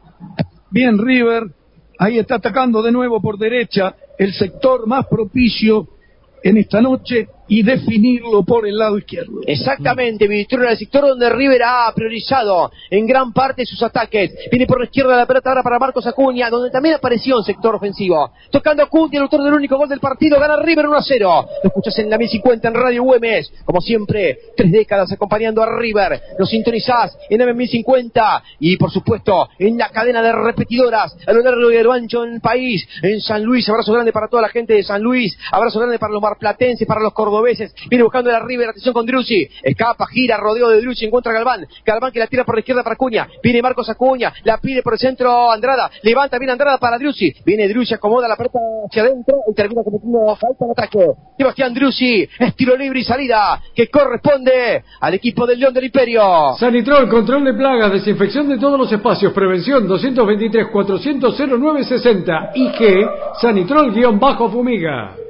Bien River, ahí está atacando de nuevo por derecha, el sector más propicio en esta noche, y definirlo por el lado izquierdo. Exactamente, Vitrola, el sector donde River ha priorizado en gran parte sus ataques. Viene por la izquierda la pelota ahora para Marcos Acuña, donde también apareció un sector ofensivo. Tocando Acuña, el autor del único gol del partido, gana River uno a cero. Lo escuchás en la mil cincuenta en Radio Güemes. Como siempre, tres décadas acompañando a River. Lo sintonizás en M mil cincuenta y, por supuesto, en la cadena de repetidoras a lo largo y a lo ancho del país. En San Luis, abrazo grande para toda la gente de San Luis. Abrazo grande para los marplatenses, para los cordobeses. Viene buscando la River, atención con Driussi, escapa, gira, rodeo de Driussi, encuentra a Galván, Galván que la tira por la izquierda para Acuña, viene Marcos Acuña, la pide por el centro Andrada, levanta bien Andrada para Driussi, viene Driussi, acomoda la pelota hacia adentro y termina cometiendo falta de ataque. Sebastián Driussi, es tiro libre y salida que corresponde al equipo del León del Imperio. Sanitrol, control de plagas, desinfección de todos los espacios, prevención dos veintitrés, cuatrocientos, cero nueve sesenta, I G, Sanitrol-Fumiga.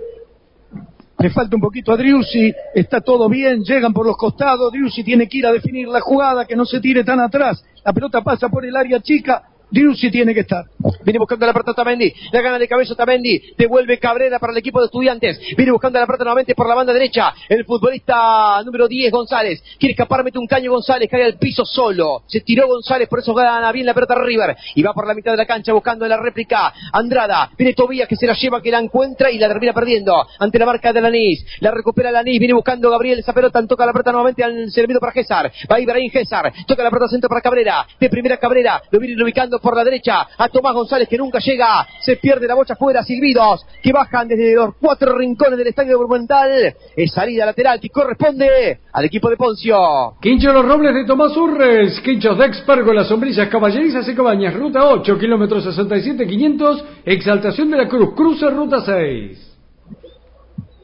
Le falta un poquito a Driussi, está todo bien, llegan por los costados, Driussi tiene que ir a definir la jugada, que no se tire tan atrás, la pelota pasa por el área chica, Driussi tiene que estar. Viene buscando la pelota Otamendi, la gana de cabeza Otamendi, devuelve Cabrera para el equipo de Estudiantes, viene buscando la pelota nuevamente por la banda derecha, el futbolista número diez González, quiere escapar, mete un caño González, cae al piso solo, se tiró González, por eso gana bien la pelota River, y va por la mitad de la cancha buscando la réplica, Andrada, viene Tobías que se la lleva, que la encuentra y la termina perdiendo, ante la marca de Lanís, la recupera Lanís, viene buscando Gabriel esa pelota, toca la pelota nuevamente al servido para César, va Ibrahim César, toca la pelota centro para Cabrera, de primera Cabrera, lo viene ubicando por la derecha a Tomás González que nunca llega, se pierde la bocha fuera, silbidos que bajan desde los cuatro rincones del estadio Monumental, es salida lateral que corresponde al equipo de Poncio. Quincho Los Robles de Tomás Urres, quinchos de Expergo, las sombrillas caballerizas y cabañas, ruta ocho, kilómetros sesenta y siete quinientos, Exaltación de la Cruz, cruce ruta seis.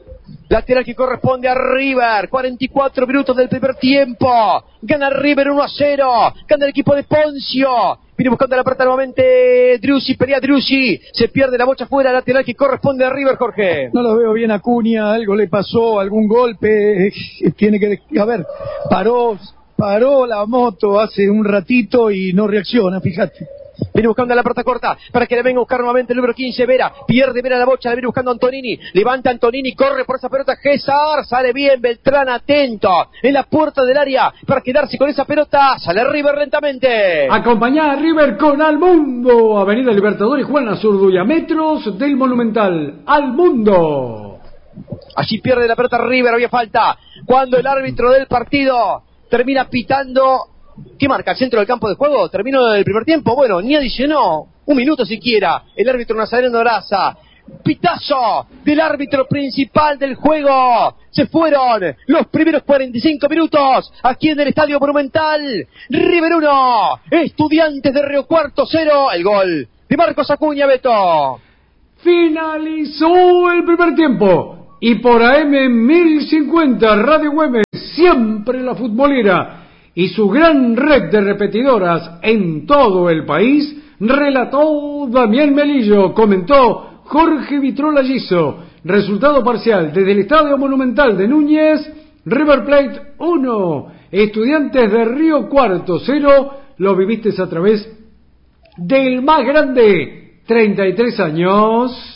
Lateral que corresponde a River. cuarenta y cuatro minutos del primer tiempo. Gana River uno a cero. Gana el equipo de Poncio. Viene buscando la pelota nuevamente Driussi. Pelea Driussi. Se pierde la bocha fuera. Lateral que corresponde a River, Jorge. No lo veo bien a Acuña. Algo le pasó. Algún golpe. Tiene que... A ver, paró, paró la moto hace un ratito y no reacciona, fíjate. Viene buscando la pelota corta para que le venga a buscar nuevamente el número quince, Vera. Pierde Vera la bocha, le viene buscando Antonini. Levanta Antonini, corre por esa pelota. César, sale bien Beltrán, atento en la puerta del área para quedarse con esa pelota. Sale River lentamente. Acompañá a River con Al Mundo. Avenida Libertadores, Juan Azurduy, a metros del Monumental. Al Mundo. Allí pierde la pelota River, había falta. Cuando el árbitro del partido termina pitando... ¿Qué marca? ¿El centro del campo de juego? ¿Terminó el primer tiempo? Bueno, ni adicionó un minuto siquiera el árbitro Nazareno Raza. Pitazo del árbitro principal del juego. Se fueron los primeros cuarenta y cinco minutos aquí en el Estadio Monumental. River uno, Estudiantes de Río Cuarto cero. El gol de Marcos Acuña, Beto. Finalizó el primer tiempo. Y por A M mil cincuenta Radio Güemes, siempre la futbolera, y su gran red de repetidoras en todo el país, relató Damián Melillo, comentó Jorge Vitrola Giso. Resultado parcial desde el Estadio Monumental de Núñez: River Plate uno, Estudiantes de Río Cuarto cero. Lo viviste a través del más grande, treinta y tres años.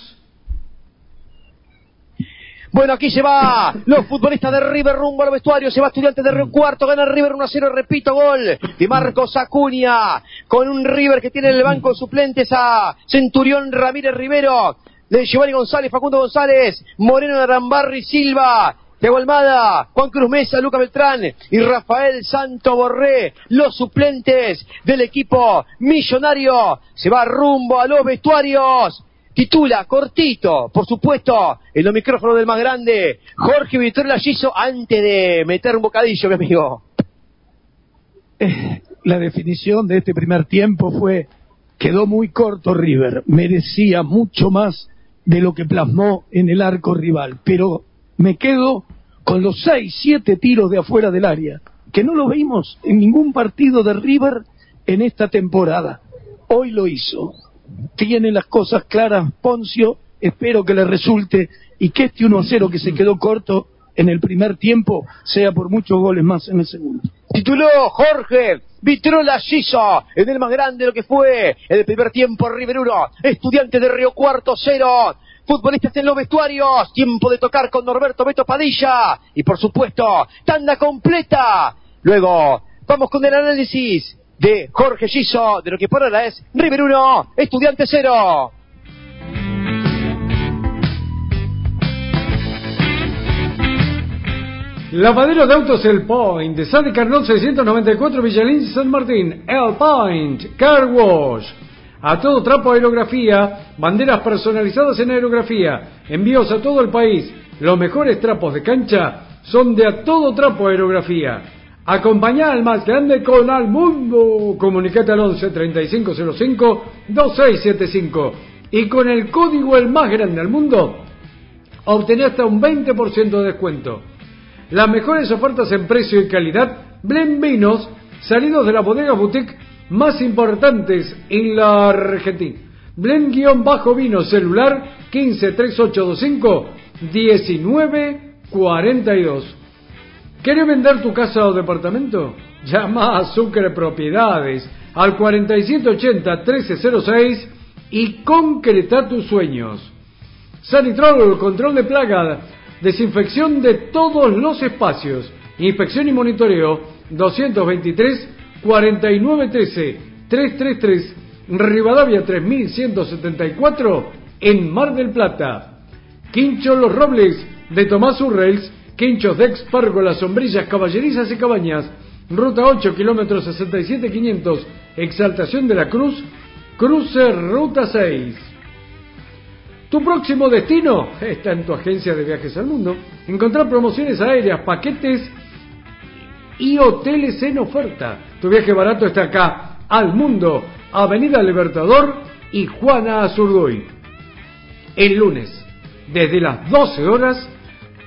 Bueno, aquí se va los futbolistas de River rumbo al vestuario. Se va Estudiantes de Río Cuarto, gana River uno a cero, repito, gol de Marcos Acuña, con un River que tiene en el banco suplentes a Centurión Ramírez Rivero, de Giovanni González, Facundo González, Moreno de Arambarri Silva, Thiago Almada, Juan Cruz Mesa, Luca Beltrán y Rafael Santo Borré, los suplentes del equipo millonario. Se va rumbo a los vestuarios. Titula, cortito, por supuesto, en los micrófonos del más grande, Jorge Vitrola Giso, antes de meter un bocadillo, mi amigo. Eh, la definición de este primer tiempo fue, quedó muy corto River, merecía mucho más de lo que plasmó en el arco rival, pero me quedo con los seis, siete tiros de afuera del área, que no lo vimos en ningún partido de River en esta temporada. Hoy lo hizo. Tiene las cosas claras Poncio, espero que le resulte y que este uno a cero que se quedó corto en el primer tiempo sea por muchos goles más en el segundo. Tituló Jorge Vitrola Giso en el más grande de lo que fue en el primer tiempo. River uno, Estudiantes de Río Cuarto cero. Futbolistas en los vestuarios, tiempo de tocar con Norberto Beto Padilla y por supuesto tanda completa. Luego vamos con el análisis de Jorge Giso, de lo que por ahora es River uno, Estudiantes cero. Lavadero de autos El Point, de San Carnón seiscientos noventa y cuatro, Villalín, San Martín. El Point Car Wash, a todo trapo aerografía, banderas personalizadas en aerografía, envíos a todo el país. Los mejores trapos de cancha son de A Todo Trapo Aerografía. Acompañá al más grande con Al Mundo. Comunicate al once, treinta y cinco cero cinco, veintiséis setenta y cinco. Y con el código El Más Grande al Mundo, obtenés hasta un veinte por ciento de descuento. Las mejores ofertas en precio y calidad. Blend Vinos, salidos de las bodegas boutique más importantes en la Argentina. Blend-Vino celular quince, treinta y ocho veinticinco, diecinueve cuarenta y dos. ¿Querés vender tu casa o departamento? Llama a Sucre Propiedades al cuarenta y siete ochenta, trece cero seis y concreta tus sueños. Sanitrol, control de plaga, desinfección de todos los espacios, inspección y monitoreo, doscientos veintitrés, cuarenta y nueve trece, trescientos treinta y tres, Rivadavia tres mil ciento setenta y cuatro, en Mar del Plata. Quincho Los Robles, de Tomás Urrels, quinchos Dex, párgolas, sombrillas, caballerizas y cabañas. Ruta ocho, kilómetros sesenta y siete quinientos, Exaltación de la Cruz, cruce Ruta seis. Tu próximo destino está en tu agencia de Viajes al Mundo. Encontrar promociones aéreas, paquetes y hoteles en oferta. Tu viaje barato está acá, Al Mundo, Avenida Libertador y Juana Azurduy. El lunes, desde las doce horas,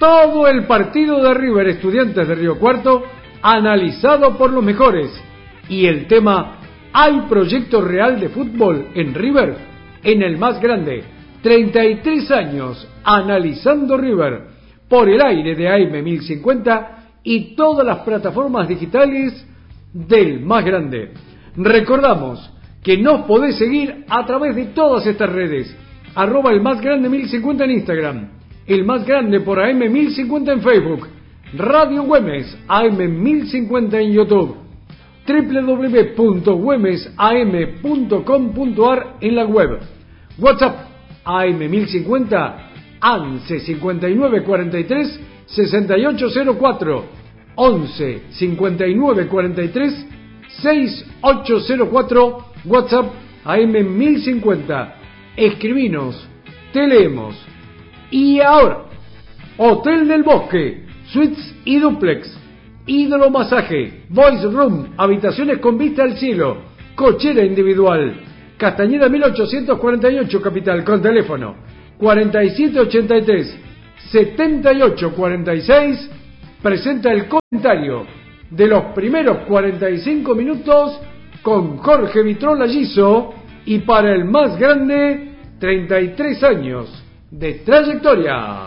todo el partido de River Estudiantes de Río Cuarto, analizado por los mejores. Y el tema, ¿hay proyecto real de fútbol en River? En el más grande, treinta y tres años analizando River, por el aire de A M mil cincuenta y todas las plataformas digitales del más grande. Recordamos que nos podés seguir a través de todas estas redes, arroba el más grande mil cincuenta en Instagram, el más grande por A M mil cincuenta en Facebook, Radio Güemes A M mil cincuenta en YouTube, doble u doble u doble u punto güemes a eme punto com punto a r en la web, WhatsApp A M mil cincuenta once cincuenta y nueve cuarenta y tres sesenta y ocho cero cuatro, once cincuenta y nueve cuarenta y tres sesenta y ocho cero cuatro, WhatsApp A M mil cincuenta. Escribinos, te leemos. Y ahora, Hotel del Bosque, suites y duplex, ídolo masaje, voice room, habitaciones con vista al cielo, cochera individual, Castañeda mil ochocientos cuarenta y ocho, Capital, con teléfono cuarenta y siete ochenta y tres setenta y ocho cuarenta y seis. Presenta el comentario de los primeros cuarenta y cinco minutos con Jorge Vitrón Lagizo, y para el más grande, treinta y tres años de trayectoria.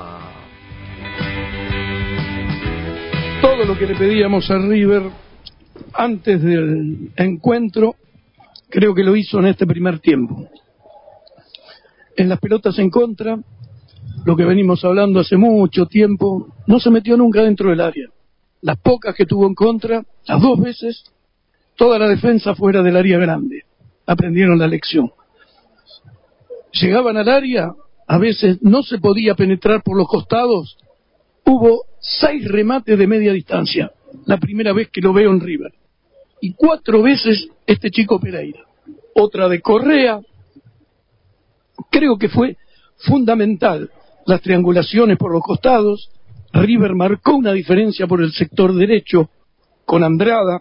Todo lo que le pedíamos a River antes del encuentro, creo que lo hizo en este primer tiempo. En las pelotas en contra, lo que venimos hablando hace mucho tiempo, no se metió nunca dentro del área. Las pocas que tuvo en contra, las dos veces, toda la defensa fuera del área grande. Aprendieron la lección. Llegaban al área, a veces no se podía penetrar por los costados. Hubo seis remates de media distancia, la primera vez que lo veo en River. Y cuatro veces este chico Pereira. Otra de Correa. Creo que fue fundamental las triangulaciones por los costados. River marcó una diferencia por el sector derecho con Andrada,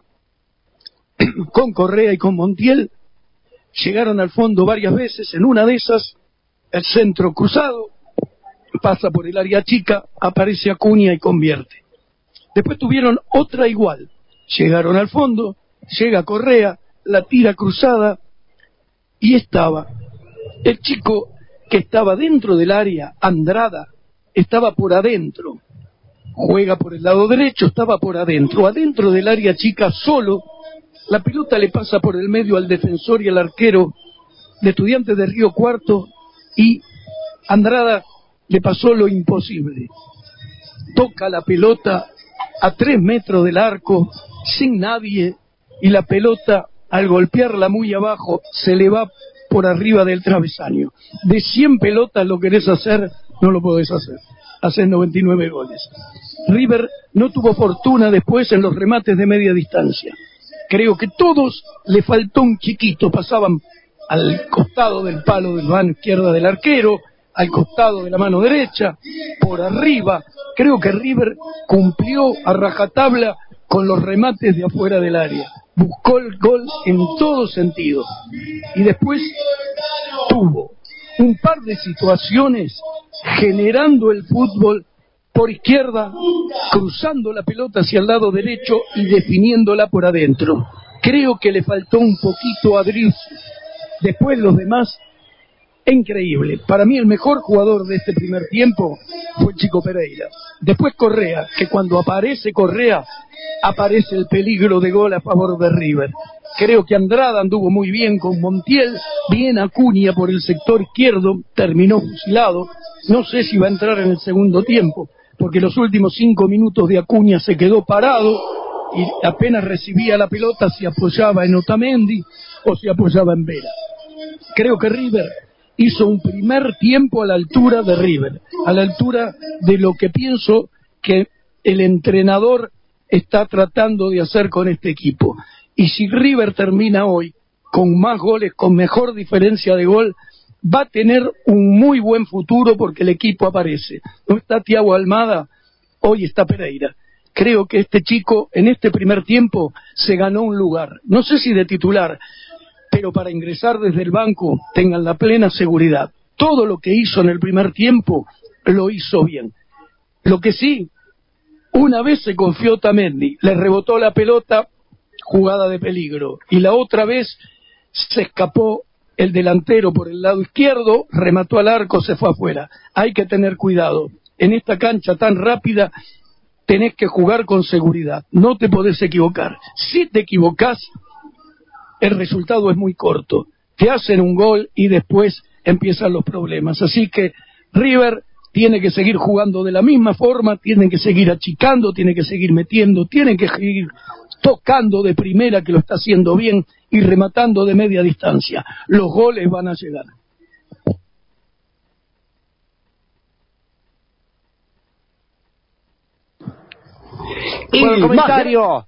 con Correa y con Montiel. Llegaron al fondo varias veces. En una de esas, el centro cruzado pasa por el área chica, aparece Acuña y convierte. Después tuvieron otra igual. Llegaron al fondo, llega Correa, la tira cruzada, y estaba el chico que estaba dentro del área, Andrada, estaba por adentro. Juega por el lado derecho, estaba por adentro. Adentro del área chica solo, la pelota le pasa por el medio al defensor y al arquero de Estudiantes de Río Cuarto, y Andrada le pasó lo imposible. Toca la pelota a tres metros del arco, sin nadie, y la pelota, al golpearla muy abajo, se le va por arriba del travesaño. De cien pelotas lo querés hacer, no lo podés hacer. Haces noventa y nueve goles. River no tuvo fortuna después en los remates de media distancia. Creo que todos le faltó un chiquito, pasaban al costado del palo de la mano izquierda del arquero, al costado de la mano derecha, por arriba. Creo que River cumplió a rajatabla con los remates de afuera del área. Buscó el gol en todo sentido. Y después tuvo un par de situaciones generando el fútbol por izquierda, cruzando la pelota hacia el lado derecho y definiéndola por adentro. Creo que le faltó un poquito a Drius. Después los demás, increíble. Para mí el mejor jugador de este primer tiempo fue el chico Pereira. Después Correa, que cuando aparece Correa, aparece el peligro de gol a favor de River. Creo que Andrada anduvo muy bien con Montiel, bien Acuña por el sector izquierdo, terminó fusilado. No sé si va a entrar en el segundo tiempo, porque los últimos cinco minutos de Acuña se quedó parado y apenas recibía la pelota se apoyaba en Otamendi o se apoyaba en Vera. Creo que River hizo un primer tiempo a la altura de River, a la altura de lo que pienso que el entrenador está tratando de hacer con este equipo. Y si River termina hoy con más goles, con mejor diferencia de gol, va a tener un muy buen futuro porque el equipo aparece. No está Thiago Almada, hoy está Pereira. Creo que este chico en este primer tiempo se ganó un lugar, no sé si de titular, pero para ingresar desde el banco tengan la plena seguridad. Todo lo que hizo en el primer tiempo lo hizo bien. Lo que sí, una vez se confió Otamendi, le rebotó la pelota, jugada de peligro, y la otra vez se escapó el delantero por el lado izquierdo, remató al arco, se fue afuera. Hay que tener cuidado. En esta cancha tan rápida tenés que jugar con seguridad, no te podés equivocar. Si te equivocás, el resultado es muy corto. Te hacen un gol y después empiezan los problemas. Así que River tiene que seguir jugando de la misma forma, tiene que seguir achicando, tiene que seguir metiendo, tiene que seguir tocando de primera, que lo está haciendo bien, y rematando de media distancia. Los goles van a llegar. Y el comentario.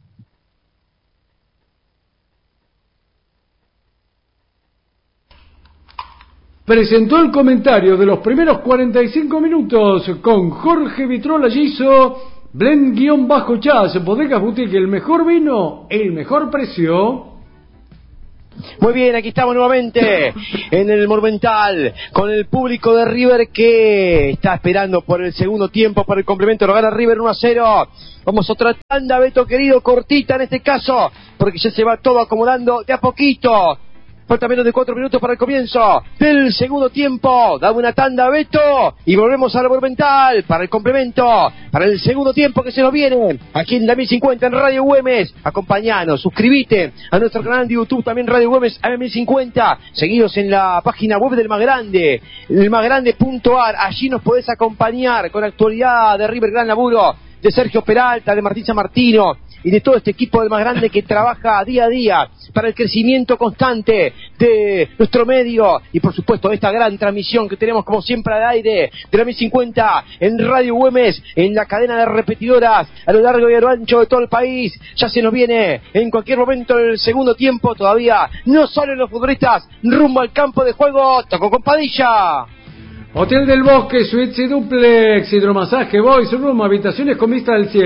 Presentó el comentario de los primeros cuarenta y cinco minutos con Jorge Vitrola Giso, Blend-Chas, Bodegas Boutique, el mejor vino, el mejor precio. Muy bien, aquí estamos nuevamente en el Monumental con el público de River que está esperando por el segundo tiempo, para el complemento. Lo gana River uno a cero. Vamos a otra tanda, Beto querido, cortita en este caso, porque ya se va todo acomodando de a poquito. Falta menos de cuatro minutos para el comienzo del segundo tiempo. Dame una tanda, Beto, y volvemos al Monumental para el complemento, para el segundo tiempo que se nos viene aquí en la mil cincuenta en Radio Güemes. Acompañanos, suscríbete a nuestro canal de YouTube, también Radio Güemes A M mil cincuenta. Seguidos en la página web del Más Grande, el más grande punto a r. Allí nos podés acompañar con la actualidad de River, gran laburo de Sergio Peralta, de Martín San Martino y de todo este equipo del Más Grande que trabaja día a día para el crecimiento constante de nuestro medio y por supuesto esta gran transmisión que tenemos como siempre al aire de la mil cincuenta en Radio Güemes, en la cadena de repetidoras a lo largo y a lo ancho de todo el país. Ya se nos viene en cualquier momento el segundo tiempo, todavía no salen los futbolistas rumbo al campo de juego. Tocó con Padilla. Hotel del Bosque, suites y duplex, hidromasaje, boys room, habitaciones con vista al cielo.